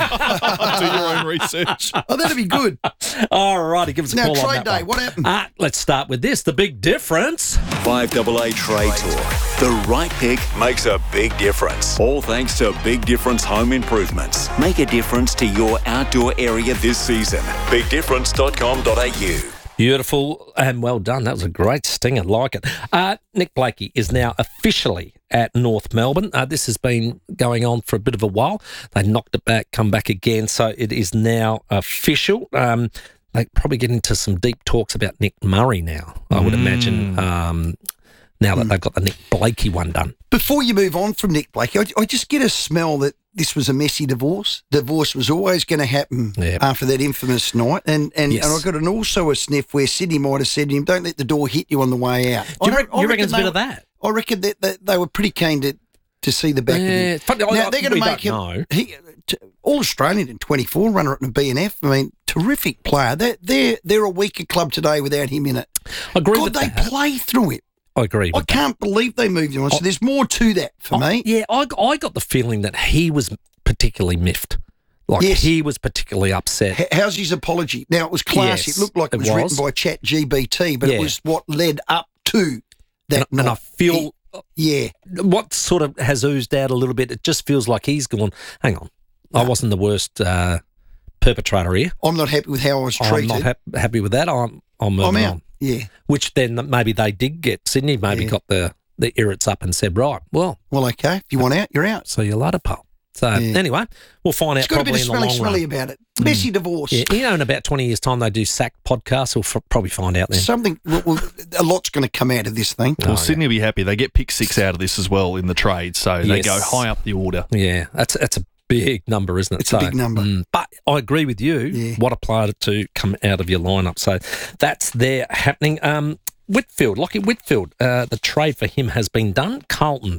no. Do your own research. Oh, that'd be good. All righty, give us a Now, call on trade that day, one. what happened? Uh, let's start with this, the big difference. five double A Trade Talk. The right pick makes a big difference. All thanks to Big Difference Home Improvements. Make a difference to your outdoor area this season. big difference dot com dot a u. Beautiful and well done. That was a great stinger. Like it. Uh, Nick Blakey is now officially at North Melbourne. Uh, this has been going on for a bit of a while. They knocked it back, come back again. So it is now official. Um, they probably get into some deep talks about Nick Murray now, I would Mm. imagine, um, now that they've got the Nick Blakey one done. Before you move on from Nick Blakey, I, I just get a smell that this was a messy divorce. Divorce was always going to happen Yep. after that infamous night. And and, Yes. and I got an also a sniff where Sydney might have said to him, don't let the door hit you on the way out. Do I you, don't- reckon, I you reckon it's a they bit of were- that? I reckon that, that they were pretty keen to, to see the back Yeah, of him. funny, I- Now, I- they're going we to make him don't know. he, t- All-Australian in twenty-four, runner up in the B N F. I mean, terrific player. They're, they're, they're a weaker club today without him in it. I agree God, with they that. play through it. I agree I with can't believe they moved him on. So there's more to that for I- me. Yeah, I, I got the feeling that he was particularly miffed. Like Yes. he was particularly upset. H- How's his apology? Now, it was classy. Yes, it looked like it it was, was. written by Chat G B T, but Yeah. it was what led up to that and, and I night. feel He- yeah. what sort of has oozed out a little bit. It just feels like he's gone, hang on, I wasn't the worst uh, perpetrator here. I'm not happy with how I was I'm treated. not hap- happy with that. I'm, I'm moving I'm out. on. Yeah. Which then maybe they did get, Sydney maybe Yeah. got the, the irrits up and said, right, well, Well, okay. If you want out, you're out. see you later, pal. So Yeah. anyway, we'll find It's out got a probably bit of in the smelly, long smelly run. about it. Messy divorce. Yeah, you know, in about twenty years' time, they do S A C podcasts. We'll f- probably find out then. Something, well, well, a lot's going to come out of this thing. Well, Oh, Sydney will be happy. They get pick six out of this as well in the trade, so they Yes. go high up the order. Yeah, that's that's a big number, isn't it? It's a big number. mm, but I agree with you. Yeah. What a player to come out of your lineup. So that's there happening. Um, Whitfield, Lockie Whitfield, uh, the trade for him has been done. Carlton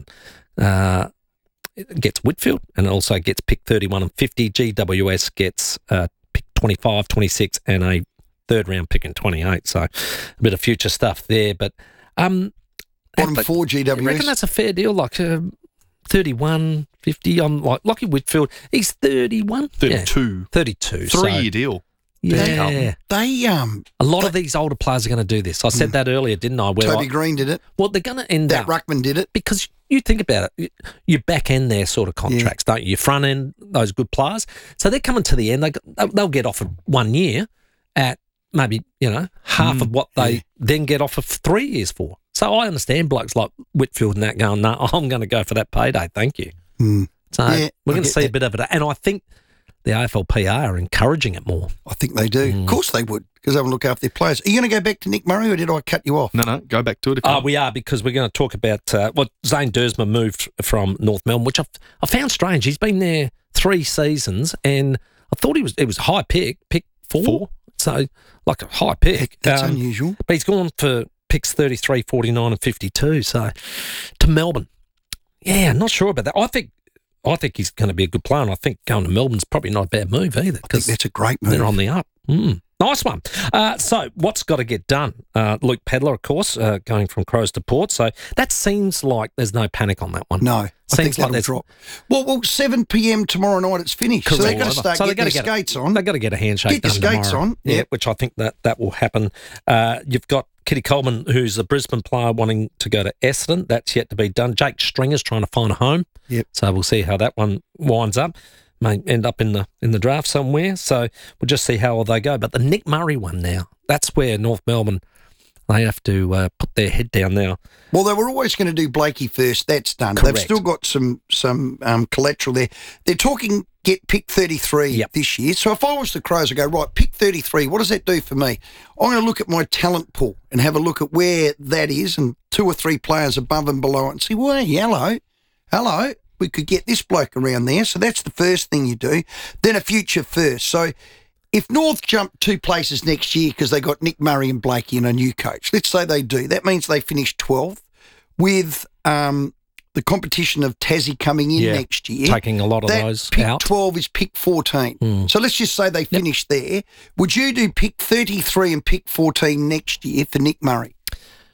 uh, gets Whitfield and also gets pick thirty-one and fifty. G W S gets uh, pick twenty-five, twenty-six and a third round pick in twenty-eight. So a bit of future stuff there. But um, Bottom but four G I W reckon S. that's a fair deal. Like uh, thirty-one, fifty. I'm like Lockie Whitfield. He's thirty-one, thirty-two. Yeah, thirty-two. Three-year so, deal. Yeah, They, um, a lot of these older players are going to do this. I said that earlier, didn't I? Where Toby like, Green did it. well, they're going to end That up Ruckman did it. because you think about it, you back end their sort of contracts, don't you? You front end those good players, so they're coming to the end. They they'll they'll get offered one year at maybe you know half of what they then get offered for three years for. So I understand blokes like Whitfield and that going, no, I'm going to go for that payday, thank you. Mm. So Yeah, we're I going to get see a that. bit of it, and I think the A F L P A are encouraging it more. I think they do. Mm. Of course they would, because they will look after their players. Are you going to go back to Nick Murray, or did I cut you off? No, no, go back to it. If Uh, you we are, because we're going to talk about uh, well, Zane Dersma moved from North Melbourne, which I've, I found strange. He's been there three seasons, and I thought he was it was a high pick, pick four, Four. so like a high pick. That's Um, unusual. But he's gone for picks thirty-three, forty-nine and fifty-two, so to Melbourne. Yeah, not sure about that. I think I think he's going to be a good player, and I think going to Melbourne's probably not a bad move either, I think because that's a great move. they're on the up. Mm. Nice one. Uh, so, what's got to get done? Uh, Luke Pedler, of course, uh, going from Crows to Port. So, that seems like there's no panic on that one. No, I Seems think like that'll there's- drop. Well, well, seven p.m. tomorrow night it's finished. So they're going to Correct. start So they getting gotta their get a- skates on. They've got to get a handshake Get the done skates tomorrow. on, Yeah, yep. which I think that, that will happen. Uh, you've got Kitty Coleman, who's a Brisbane player, wanting to go to Essendon. That's yet to be done. Jake Stringer's trying to find a home. Yep. So we'll see how that one winds up. May end up in the in the draft somewhere. So we'll just see how they go. But the Nick Murray one now, that's where North Melbourne, they have to uh, put their head down now. Well, they were always going to do Blakey first. That's done. They've Correct. still got some some um, collateral there. They're talking get pick thirty-three Yep. this year. So if I was the Crows, I'd go, right, pick thirty-three. What does that do for me? I'm going to look at my talent pool and have a look at where that is and two or three players above and below it and see, well, hey, hello, hello, we could get this bloke around there. So that's the first thing you do. Then a future first. So if North jump two places next year because they got Nick Murray and Blakey and a new coach, let's say they do, that means they finish twelfth with um, the competition of Tassie coming in Yeah, next year. taking a lot of that those pick out. twelve is pick fourteen. Mm. So let's just say they finish there. Would you do pick thirty-three and pick fourteen next year for Nick Murray?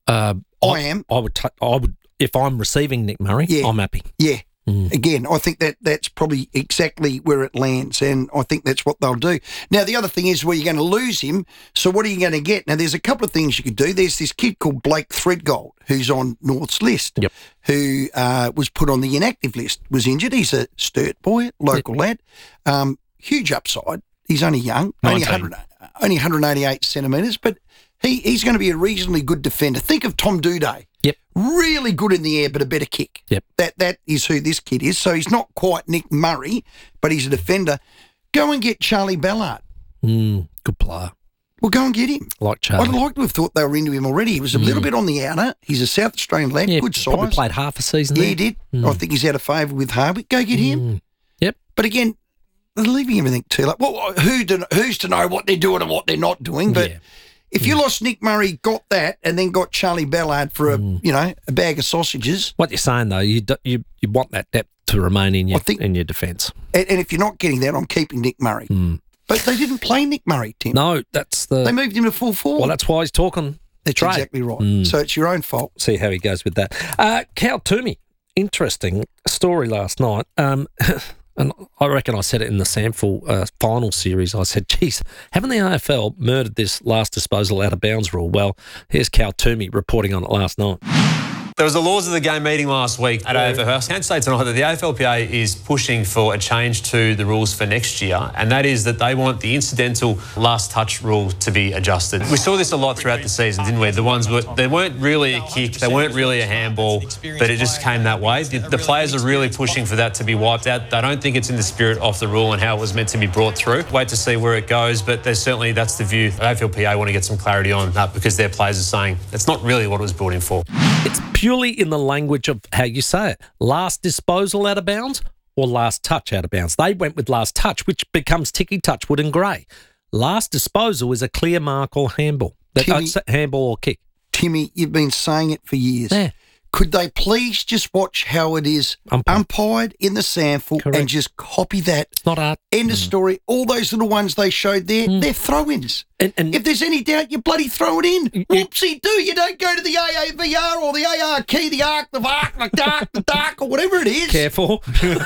Uh, I am. I would. T- I would. If I'm receiving Nick Murray, Yeah. I'm happy. Yeah. Mm. Again, I think that that's probably exactly where it lands, and I think that's what they'll do. Now, the other thing is, well, you're going to lose him, so what are you going to get? Now, there's a couple of things you could do. There's this kid called Blake Threadgold, who's on North's list, yep. who uh, was put on the inactive list, was injured. He's a Sturt boy, local yep. lad. Um, huge upside. He's only young, only, one hundred, only one eighty-eight centimetres, but he, he's going to be a reasonably good defender. Think of Tom Duday. Yep. Really good in the air, but a better kick. Yep. That That is who this kid is. So he's not quite Nick Murray, but he's a defender. Go and get Charlie Ballard. Mm, good player. Well, go and get him. Like Charlie. I'd like to have thought they were into him already. He was a mm. little bit on the outer. He's a South Australian lad, yeah, good size. Probably played half a season Yeah, there. he did. Mm. I think he's out of favour with Harvey. Go get him. Mm. Yep. But again, they're leaving everything too late. Well, who to, who's to know what they're doing and what they're not doing? But yeah. if you lost Nick Murray, got that, and then got Charlie Ballard for a mm. you know a bag of sausages. What you're saying though, you do, you you want that depth to remain in your I think, in your defence. And, and if you're not getting that, I'm keeping Nick Murray. Mm. But they didn't play Nick Murray, Tim. No, that's the. They moved him to full forward. Well, that's why he's talking. That's trade. exactly right. Mm. So it's your own fault. See how he goes with that. Uh, Cal Toomey, interesting story last night. Um, and I reckon I said it in the Samful uh, final series. I said, geez, haven't the A F L murdered this last disposal out of bounds rule? Well, here's Cal Toomey reporting on it last night. There was a Laws of the Game meeting last week at A F L House. I can say tonight that the A F L P A is pushing for a change to the rules for next year, and that is that they want the incidental last touch rule to be adjusted. We saw this a lot throughout the season, didn't we? The ones were, they weren't really a kick, they weren't really a handball, but it just came that way. The, the players are really pushing for that to be wiped out. They don't think it's in the spirit of the rule and how it was meant to be brought through. Wait to see where it goes, but there's certainly, that's the view. A F L P A want to get some clarity on that because their players are saying it's not really what it was brought in for. It's purely in the language of how you say it. Last disposal out of bounds or last touch out of bounds. They went with last touch, which becomes Ticky Touchwood and Gray. Last disposal is a clear mark or handball. Timmy, uh, handball or kick. Timmy, you've been saying it for years. Yeah. Could they please just watch how it is Umpire. umpired in the Samful Correct. and just copy that? It's not art. End mm. of story. All those little ones they showed there, mm. they're throw-ins. And, and if there's any doubt, you bloody throw it in. You, Whoopsie do. You don't go to the A A V R or the A R key, the arc, the arc, the dark, the dark, or whatever it is. Careful.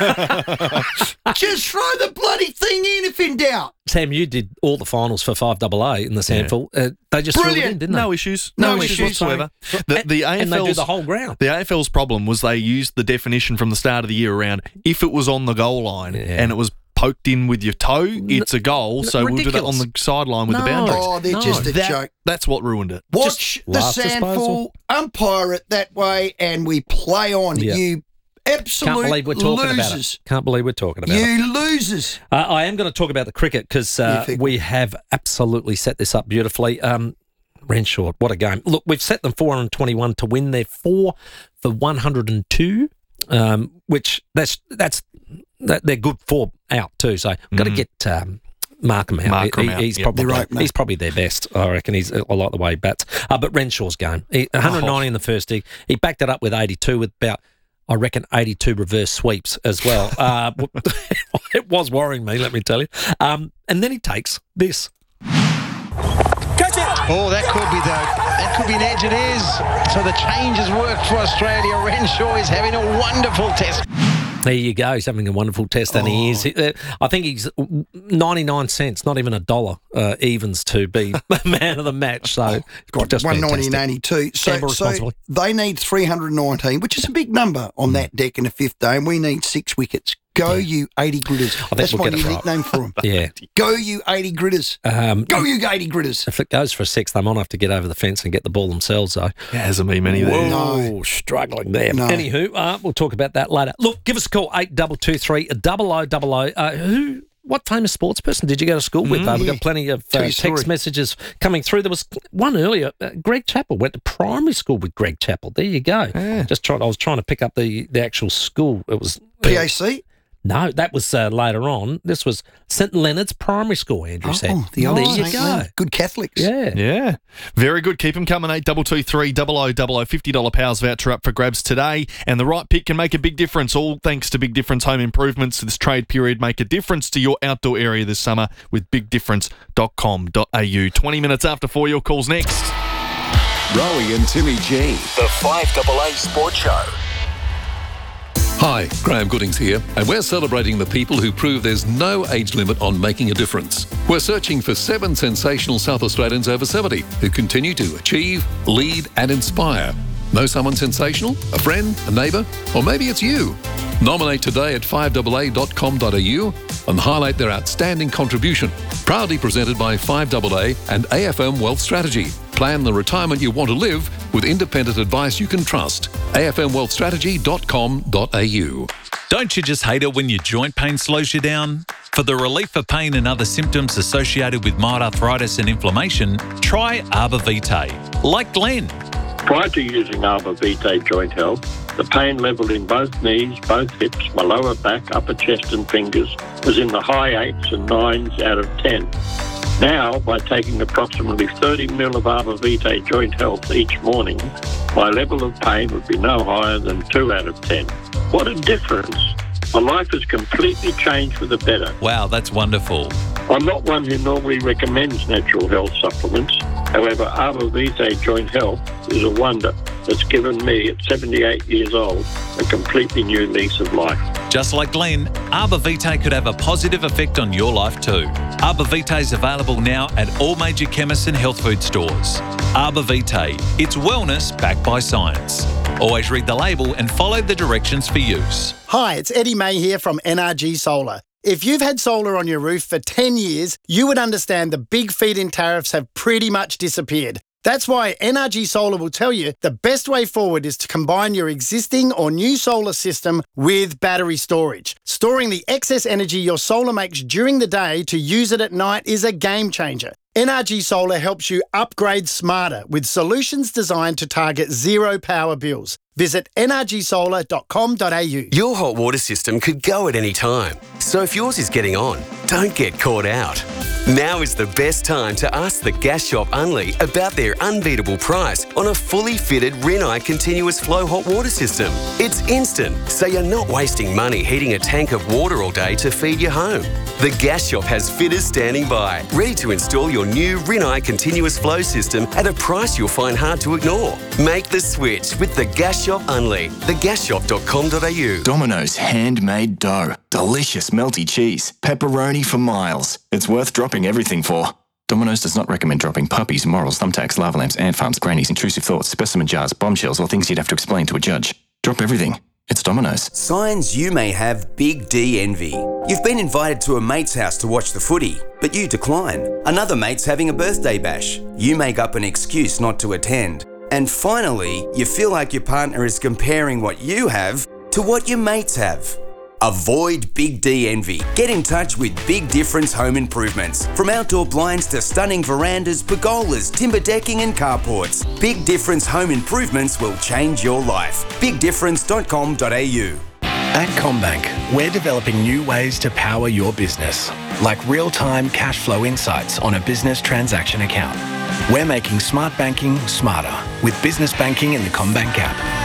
Just throw the bloody thing in if in doubt. Sam, you did all the finals for five A A in the Samful. Yeah. Uh, they just Brilliant. threw it in, didn't they? No issues. No, no issues issues whatsoever. The, the A F L's, and they do the whole ground. The A F L's problem was they used the definition from the start of the year around if it was on the goal line yeah. and it was poked in with your toe, it's a goal, so Ridiculous. we'll do that on the sideline with no. the boundaries. Oh, they're no. just a that, joke. That's what ruined it. Watch just the Samful, umpire it that way, and we play on. Yeah. You absolute Can't believe we're talking losers. about it. Can't believe we're talking about you it. You losers. Uh, I am going to talk about the cricket because uh, we have absolutely set this up beautifully. Um, Renshaw, what a game. Look, we've set them four hundred twenty-one to win. They're four for one hundred two, um, which that's that's that, they're good for out too. So we've got to get um, Markham out. Markham he, out. He's, yep. probably, right, he's probably their best, I reckon. He's, I like the way he bats. Uh, but Renshaw's game, he, one hundred ninety oh. in the first dig. He backed it up with eighty-two with about, I reckon, eighty-two reverse sweeps as well. uh, it was worrying me, let me tell you. Um, and then he takes this. Catch it! Oh, that could be the that could be an edge. It is. So the change has worked for Australia. Renshaw is having a wonderful test. There you go. He's having a wonderful test, and oh. he is. I think he's ninety-nine cents, not even a dollar, uh, evens to be man of the match. So got just one ninety and eighty-two. So, so they need three hundred nineteen, which is a big number on mm. that deck in a fifth day, and we need six wickets. Go, yeah. you eighty gritters. That's we'll my new nickname for them. Yeah. Go, you eighty gritters. Um, Go, you eighty gritters. If it goes for a six, they might have to get over the fence and get the ball themselves, though. Yeah, hasn't been many there. No, struggling there. No. Anywho, uh, we'll talk about that later. Look, give us a call, eight two two three, double oh double oh. Uh, who... What famous sports person did you go to school with? Mm, uh, we've got plenty of uh, text story. messages coming through. There was one earlier. Uh, Greg Chappell went to primary school with Greg Chappell. There you go. Yeah. Just trying. I was trying to pick up the, the actual school. It was P A C. No, that was uh, later on. This was Saint Leonard's Primary School, Andrew oh, said. The old there you Saint go. Leonard. Good Catholics. Yeah. Yeah. Very good. Keep them coming. eight two two three, double oh double oh, fifty dollars Powers voucher up for grabs today. And the right pick can make a big difference. All thanks to Big Difference Home Improvements. This trade period, make a difference to your outdoor area this summer with big difference dot com dot a u. twenty minutes after four, your call's next. Rowie and Timmy G. The five double A Sports Show. Hi, Graham Goodings here, and we're celebrating the people who prove there's no age limit on making a difference. We're searching for seven sensational South Australians over seventy who continue to achieve, lead and inspire. Know someone sensational? A friend? A neighbour? Or maybe it's you? Nominate today at five a a dot com dot a u and highlight their outstanding contribution. Proudly presented by five A A and A F M Wealth Strategy. Plan the retirement you want to live with independent advice you can trust. a f m wealth strategy dot com dot a u. Don't you just hate it when your joint pain slows you down? For the relief of pain and other symptoms associated with mild arthritis and inflammation, try Arbor Vitae. Like Glenn. Prior to using Arbor Vitae Joint Health, the pain level in both knees, both hips, my lower back, upper chest and fingers was in the high eights and nines out of ten. Now, by taking approximately thirty mil of Arbor Vitae Joint Health each morning, my level of pain would be no higher than two out of ten. What a difference. My life has completely changed for the better. Wow, that's wonderful. I'm not one who normally recommends natural health supplements. However, Arbor Vitae Joint Health is a wonder that's given me, at seventy-eight years old, a completely new lease of life. Just like Glenn, Arbor Vitae could have a positive effect on your life too. Arbor Vitae is available now at all major chemists and health food stores. Arbor Vitae, it's wellness backed by science. Always read the label and follow the directions for use. Hi, it's Eddie May here from N R G Solar. If you've had solar on your roof for ten years, you would understand the big feed-in tariffs have pretty much disappeared. That's why N R G Solar will tell you the best way forward is to combine your existing or new solar system with battery storage. Storing the excess energy your solar makes during the day to use it at night is a game changer. N R G Solar helps you upgrade smarter with solutions designed to target zero power bills. Visit n r g solar dot com dot a u. Your hot water system could go at any time. So if yours is getting on, don't get caught out. Now is the best time to ask the Gas Shop Unley about their unbeatable price on a fully fitted Rinnai continuous flow hot water system. It's instant, so you're not wasting money heating a tank of water all day to feed your home. The Gas Shop has fitters standing by, ready to install your new Rinnai continuous flow system at a price you'll find hard to ignore. Make the switch with the Gas Shop Unley, the gas shop dot com dot a u. Domino's handmade dough. Delicious melty cheese. Pepperoni for miles. It's worth dropping everything for. Domino's does not recommend dropping puppies, morals, thumbtacks, lava lamps, ant farms, grannies, intrusive thoughts, specimen jars, bombshells, or things you'd have to explain to a judge. Drop everything. It's Domino's. Signs you may have big D envy. You've been invited to a mate's house to watch the footy, but you decline. Another mate's having a birthday bash. You make up an excuse not to attend. And finally, you feel like your partner is comparing what you have to what your mates have. Avoid Big D envy. Get in touch with Big Difference Home Improvements. From outdoor blinds to stunning verandas, pergolas, timber decking and carports, Big Difference Home Improvements will change your life. big difference dot com dot a u. At CommBank, we're developing new ways to power your business, like real-time cash flow insights on a business transaction account. We're making smart banking smarter with business banking in the CommBank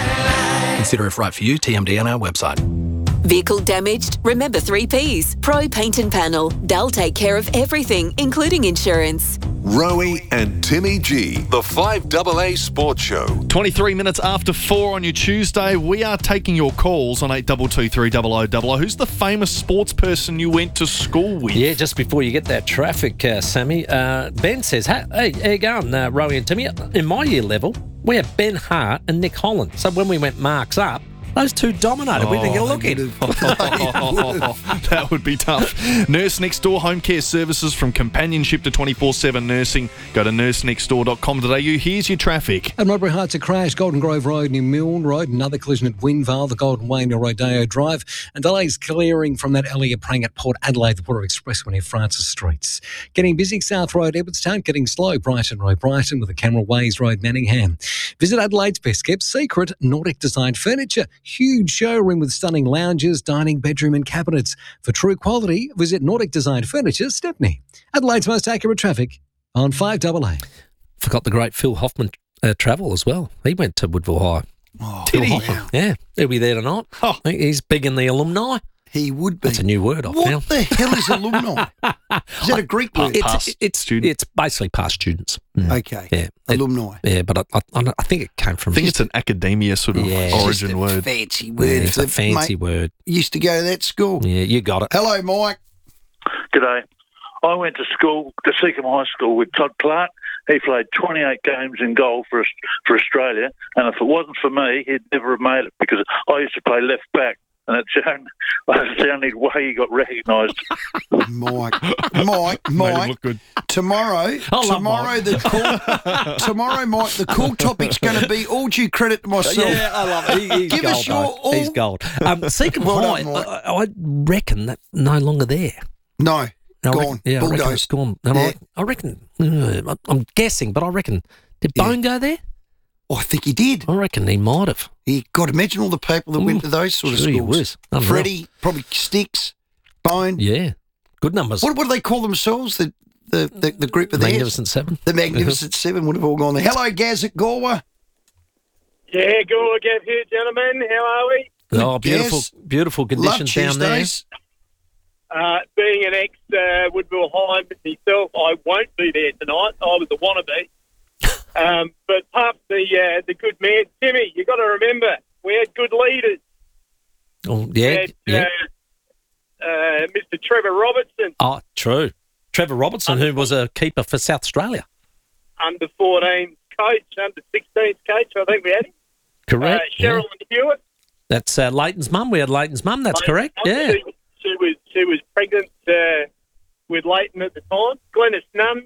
app. Consider if right for you, T M D on our website. Vehicle damaged? Remember three Ps. Pro Paint and Panel. They'll take care of everything, including insurance. Rowie and Timmy G, the five double A Sports Show. twenty-three minutes after four on your Tuesday, we are taking your calls on eight two two three zero zero zero zero. Who's the famous sports person you went to school with? Yeah, just before you get that traffic, uh, Sammy, uh, Ben says, hey, hey, how you going, uh, Rowie and Timmy? In my year level, we have Ben Hart and Nick Holland. So when we went marks up, those two dominated. Oh, we didn't get a look in. That would be tough. Nurse Next Door home care services from companionship to twenty-four seven nursing. Go to nurse next door dot com dot a u. Here's your traffic. At Modbury Heights, a crash, Golden Grove Road near Milne Road. Another collision at Windvale, the Golden Way near Rodeo Drive. And delays clearing from that Elliot Prang at Port Adelaide, the Water Expressway near Francis Streets. Getting busy, South Road, Edwardstown. Getting slow, Brighton Road, Brighton with the Camera Ways Road, Manningham. Visit Adelaide's best kept secret, Nordic Design Furniture. Huge showroom with stunning lounges, dining, bedroom and cabinets. For true quality, visit Nordic Design Furniture, Stepney. Adelaide's most accurate traffic on five double A. Forgot the great Phil Hoffman uh, travel as well. He went to Woodville High. Oh, Phil did he? Hoffman. Yeah, he'll be there tonight. Oh. He's big in the alumni. He would be. That's a new word I've What found. the hell is alumni? Is that a Greek word? It's, Past it's, student. it's basically past students. Mm. Okay. Yeah. Alumni. It, yeah, but I, I, I think it came from... I think it's an academia sort of Yeah. origin Just a word. fancy word. Yeah, it's a The- fancy mate word. Used to go to that school. Yeah, you got it. Hello, Mike. G'day. I went to school, to Seacombe High School, with Todd Clark. He played twenty-eight games in goal for for Australia, and if it wasn't for me, he'd never have made it because I used to play left back, and it's the only, that's the only way he got recognised. Mike, Mike, Made him Mike. look good. Tomorrow, love tomorrow, Mike. the cool, tomorrow, Mike, the cool topic's going to be all due credit to myself. Yeah, I love it. He, he's Give gold, us your though. all. He's gold. Um, Seacombe Well High, done, Mike. I, I reckon that's no longer there. No, No, I gone. reckon, yeah, I reckon it's Bulldozed. gone. And Yeah. I, I reckon, uh, I'm guessing, but I reckon, did Yeah. Bone go there? Oh, I think he did. I reckon he might have. He, God, imagine all the people that went to those sort of Sure he schools. was. Unreal. Freddie, probably Sticks, Bone. Yeah, good numbers. What, what do they call themselves? The the, the, the group of theirs? Magnificent Seven. The Magnificent Seven would have all gone there. Hello, Gaz at Galway. Yeah, good Gav here, gentlemen. How are we? Oh, beautiful, Gaz. beautiful Love conditions down there. Tuesdays. Uh, being an ex uh, Woodville High myself, I won't be there tonight. I was a wannabe. um, but apart from the uh, the good man, Timmy, you got to remember we had good leaders. Oh, We yeah, had, yeah. Uh, uh, Mister Trevor Robertson, Oh, true. Trevor Robertson, who was a keeper for South Australia. under fourteen coach, under sixteen coach. I think we had him. Correct. Uh, yeah. Cheryl Hewitt. That's uh, Leighton's mum. We had Leighton's mum. That's correct. Yeah. She, she was she was pregnant uh, with Leighton at the time. Glenys Nunn.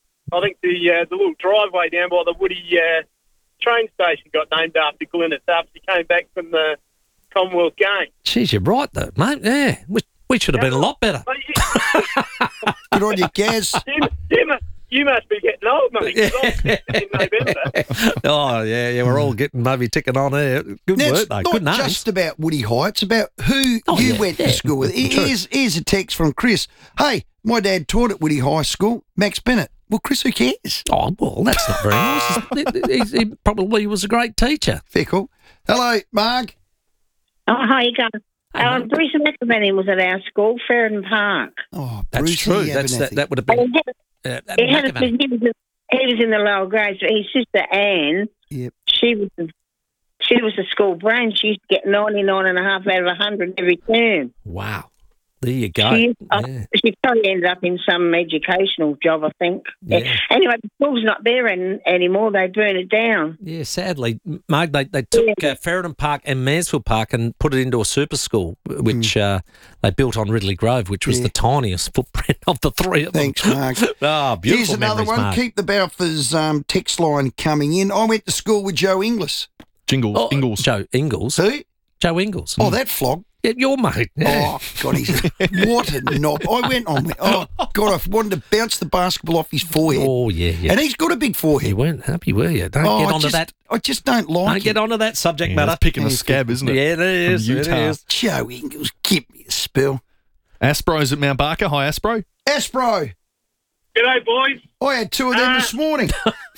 I think the uh, the little driveway down by the Woody uh, train station got named after Glenys after she came back from the Commonwealth Games. Jeez, you're right, though, mate. Yeah. We, we should have been a lot better. But you, Good on you, Gaz. you, you, must, you must be getting old, mate. 'cause I was in November. Oh, yeah, yeah. We're all getting maybe ticking on there. Good Now, work, it's though. not Good names. just about Woody High, it's about who Oh, you yeah, went yeah. to school with. True. Here's, here's a text from Chris. Hey, my dad taught at Woody High School, Max Bennett. Well, Chris, who cares? Oh, well, that's not very nice. he, he probably was a great teacher. Fickle. Hello, Marg. Oh, how you going? Um, Bruce McElvenny was at our school, Ferren Park. Oh, That's Brucey true. That's that, Abernathy. that would have And been. he had, Uh, he, had a, McAvan. he, was, he was in the lower grades, but his sister Anne, Yep. she was the, she was the school brain. She used to get ninety-nine and a half out of one hundred every term. Wow. There you go. She, uh, Yeah. she probably ended up in some educational job, I think. Yeah. Anyway, the school's not there an anymore. They burn it down. Yeah, sadly, Mark, they, they took uh, Ferryden Park and Mansfield Park and put it into a super school, which uh, they built on Ridley Grove, which was Yeah. the tiniest footprint of the three of them. Thanks, Mark. Ah, beautiful Here's another memories, one. Mark. Keep the Balfour's um, text line coming in. I went to school with Joe Inglis. Jingles, Oh, Ingles. Joe Ingles. Who? Joe Ingles. Oh, that flog. Yeah, your mate. Yeah. Oh, God, he's what a knob. I went on. Oh, God, I wanted to bounce the basketball off his forehead. Oh, yeah, yeah. And he's got a big forehead. You weren't happy, were you? Don't Oh, get I onto just, that. I just don't like Don't it. get onto that subject Yeah, matter. that's picking a scab, isn't it? Yeah, it is. From It Utah. is. Joe Ingles, give me a spell. Aspro's at Mount Barker. Hi, Aspro. Aspro, G'day, boys. I had two of them Uh, this morning.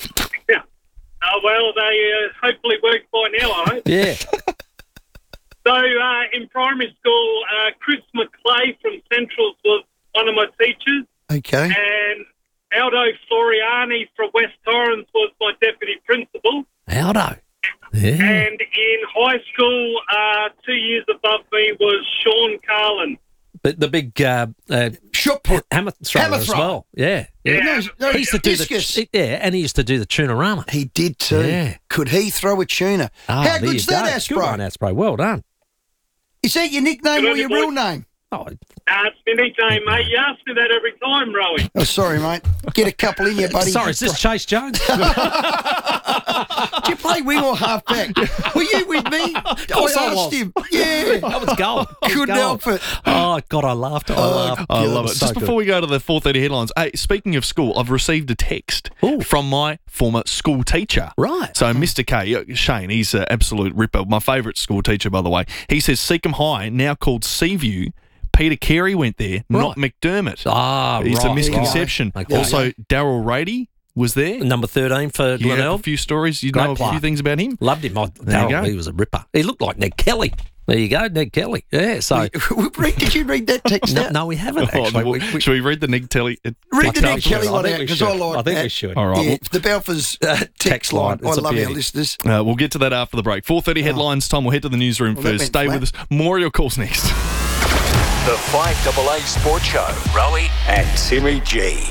Oh, well, they uh, hopefully work by now, I hope. Yeah. So, uh, in primary school, uh, Chris McClay from Centrals was one of my teachers, Okay. and Aldo Floriani from West Torrens was my deputy principal. Aldo. Yeah. And in high school, uh, two years above me was Sean Carlin. The, the big uh, uh, Shot put. hammer thrower Hammer as thrower. well. Yeah. yeah. Yeah. No, no, He used to do discus. the yeah, and he used to do the tunerama. He did too. Yeah. Could he throw a tuner? Ah, How there good's you that, go. Good one, Aspro? Aspro. Well done. Is that your nickname Good or on your you, real boys. name? Oh, Uh, it's my nickname, mate. You ask me that every time, Rowie. Oh, sorry, mate. Get a couple in you, buddy. sorry, is this Chase Jones? Did you play wing or half back? Were you with me? Of course I asked was. him. Yeah. That was gold. That was Couldn't gold. help it. Oh, God, I laughed. I Oh, laughed. I love it. So Just good. before we go to the four thirty headlines, hey, speaking of school, I've received a text Ooh. from my former school teacher. Right. So Mister K, uh, Shane, he's an absolute ripper. My favourite school teacher, by the way. He says Seacombe High, now called Seaview. Peter Carey went there, not McDermott. Ah, It's right. a misconception. Okay. Also, Daryl Rady was there. Number thirteen for You have Glenelg. a few stories. You Great know a player. few things about him. Loved him. I, There you Darryl, go. he was a ripper. He looked like Ned Kelly. There you go, Ned Kelly. Yeah, so... Did you read that text no, out? no, we haven't, Oh, actually. no, we, we, should we read the Ned Kelly? Uh, Read the text Ned afterwards? Kelly one I think out we because should. I like I think that. we should. All right. Yeah, well, the Balfour's Uh, text, text line. line. It's I a love beauty. our listeners. Uh, we'll get to that after the break. four thirty headlines time. We'll head to the newsroom Well, that first. went Stay with us. More of your calls next. The five double A Sports Show. Rowie and Timmy G.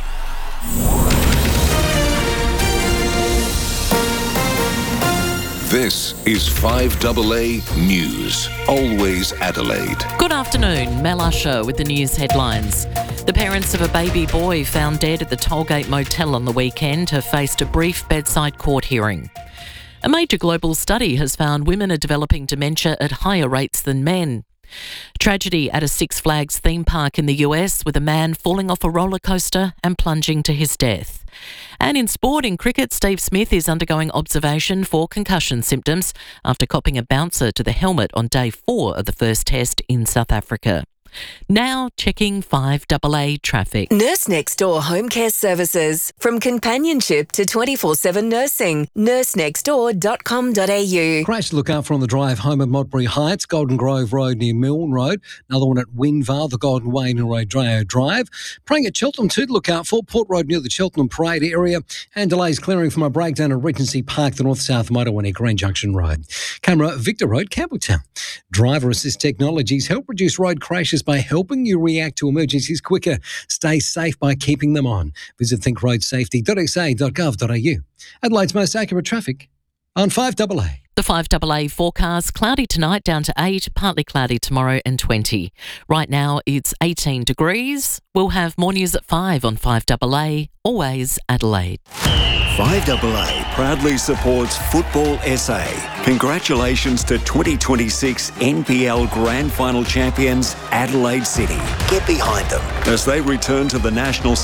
This is five double A News. Always Adelaide. Good afternoon, Mel Usher with the news headlines. The parents of a baby boy found dead at the Tollgate Motel on the weekend have faced a brief bedside court hearing. A major global study has found women are developing dementia at higher rates than men. Tragedy at a Six Flags theme park in the U S with a man falling off a roller coaster and plunging to his death. And in sport, in cricket, Steve Smith is undergoing observation for concussion symptoms after copping a bouncer to the helmet on day four of the first test in South Africa. Now checking five double A traffic. Nurse Next Door Home Care Services. From companionship to twenty-four seven nursing. nurse next door dot com dot a u. Crash to look out for on the drive home at Modbury Heights, Golden Grove Road near Milne Road. Another one at Winvale, the Golden Way near Rodeo Drive. Praying at Cheltenham too to look out for. Port Road near the Cheltenham Parade area. And delays clearing from a breakdown at Regency Park, the north-south motorway near Green Junction Road. Camera, Victor Road, Campbelltown. Driver assist technologies help reduce road crashes by helping you react to emergencies quicker. Stay safe by keeping them on. Visit think road safety dot x a dot gov dot a u. Adelaide's most accurate traffic on five double A. The five double A forecast, cloudy tonight down to eight, partly cloudy tomorrow and twenty. Right now it's eighteen degrees. We'll have more news at five on five double A, always Adelaide. five double A proudly supports Football S A. Congratulations to twenty twenty-six N P L Grand Final champions Adelaide City. Get behind them as they return to the national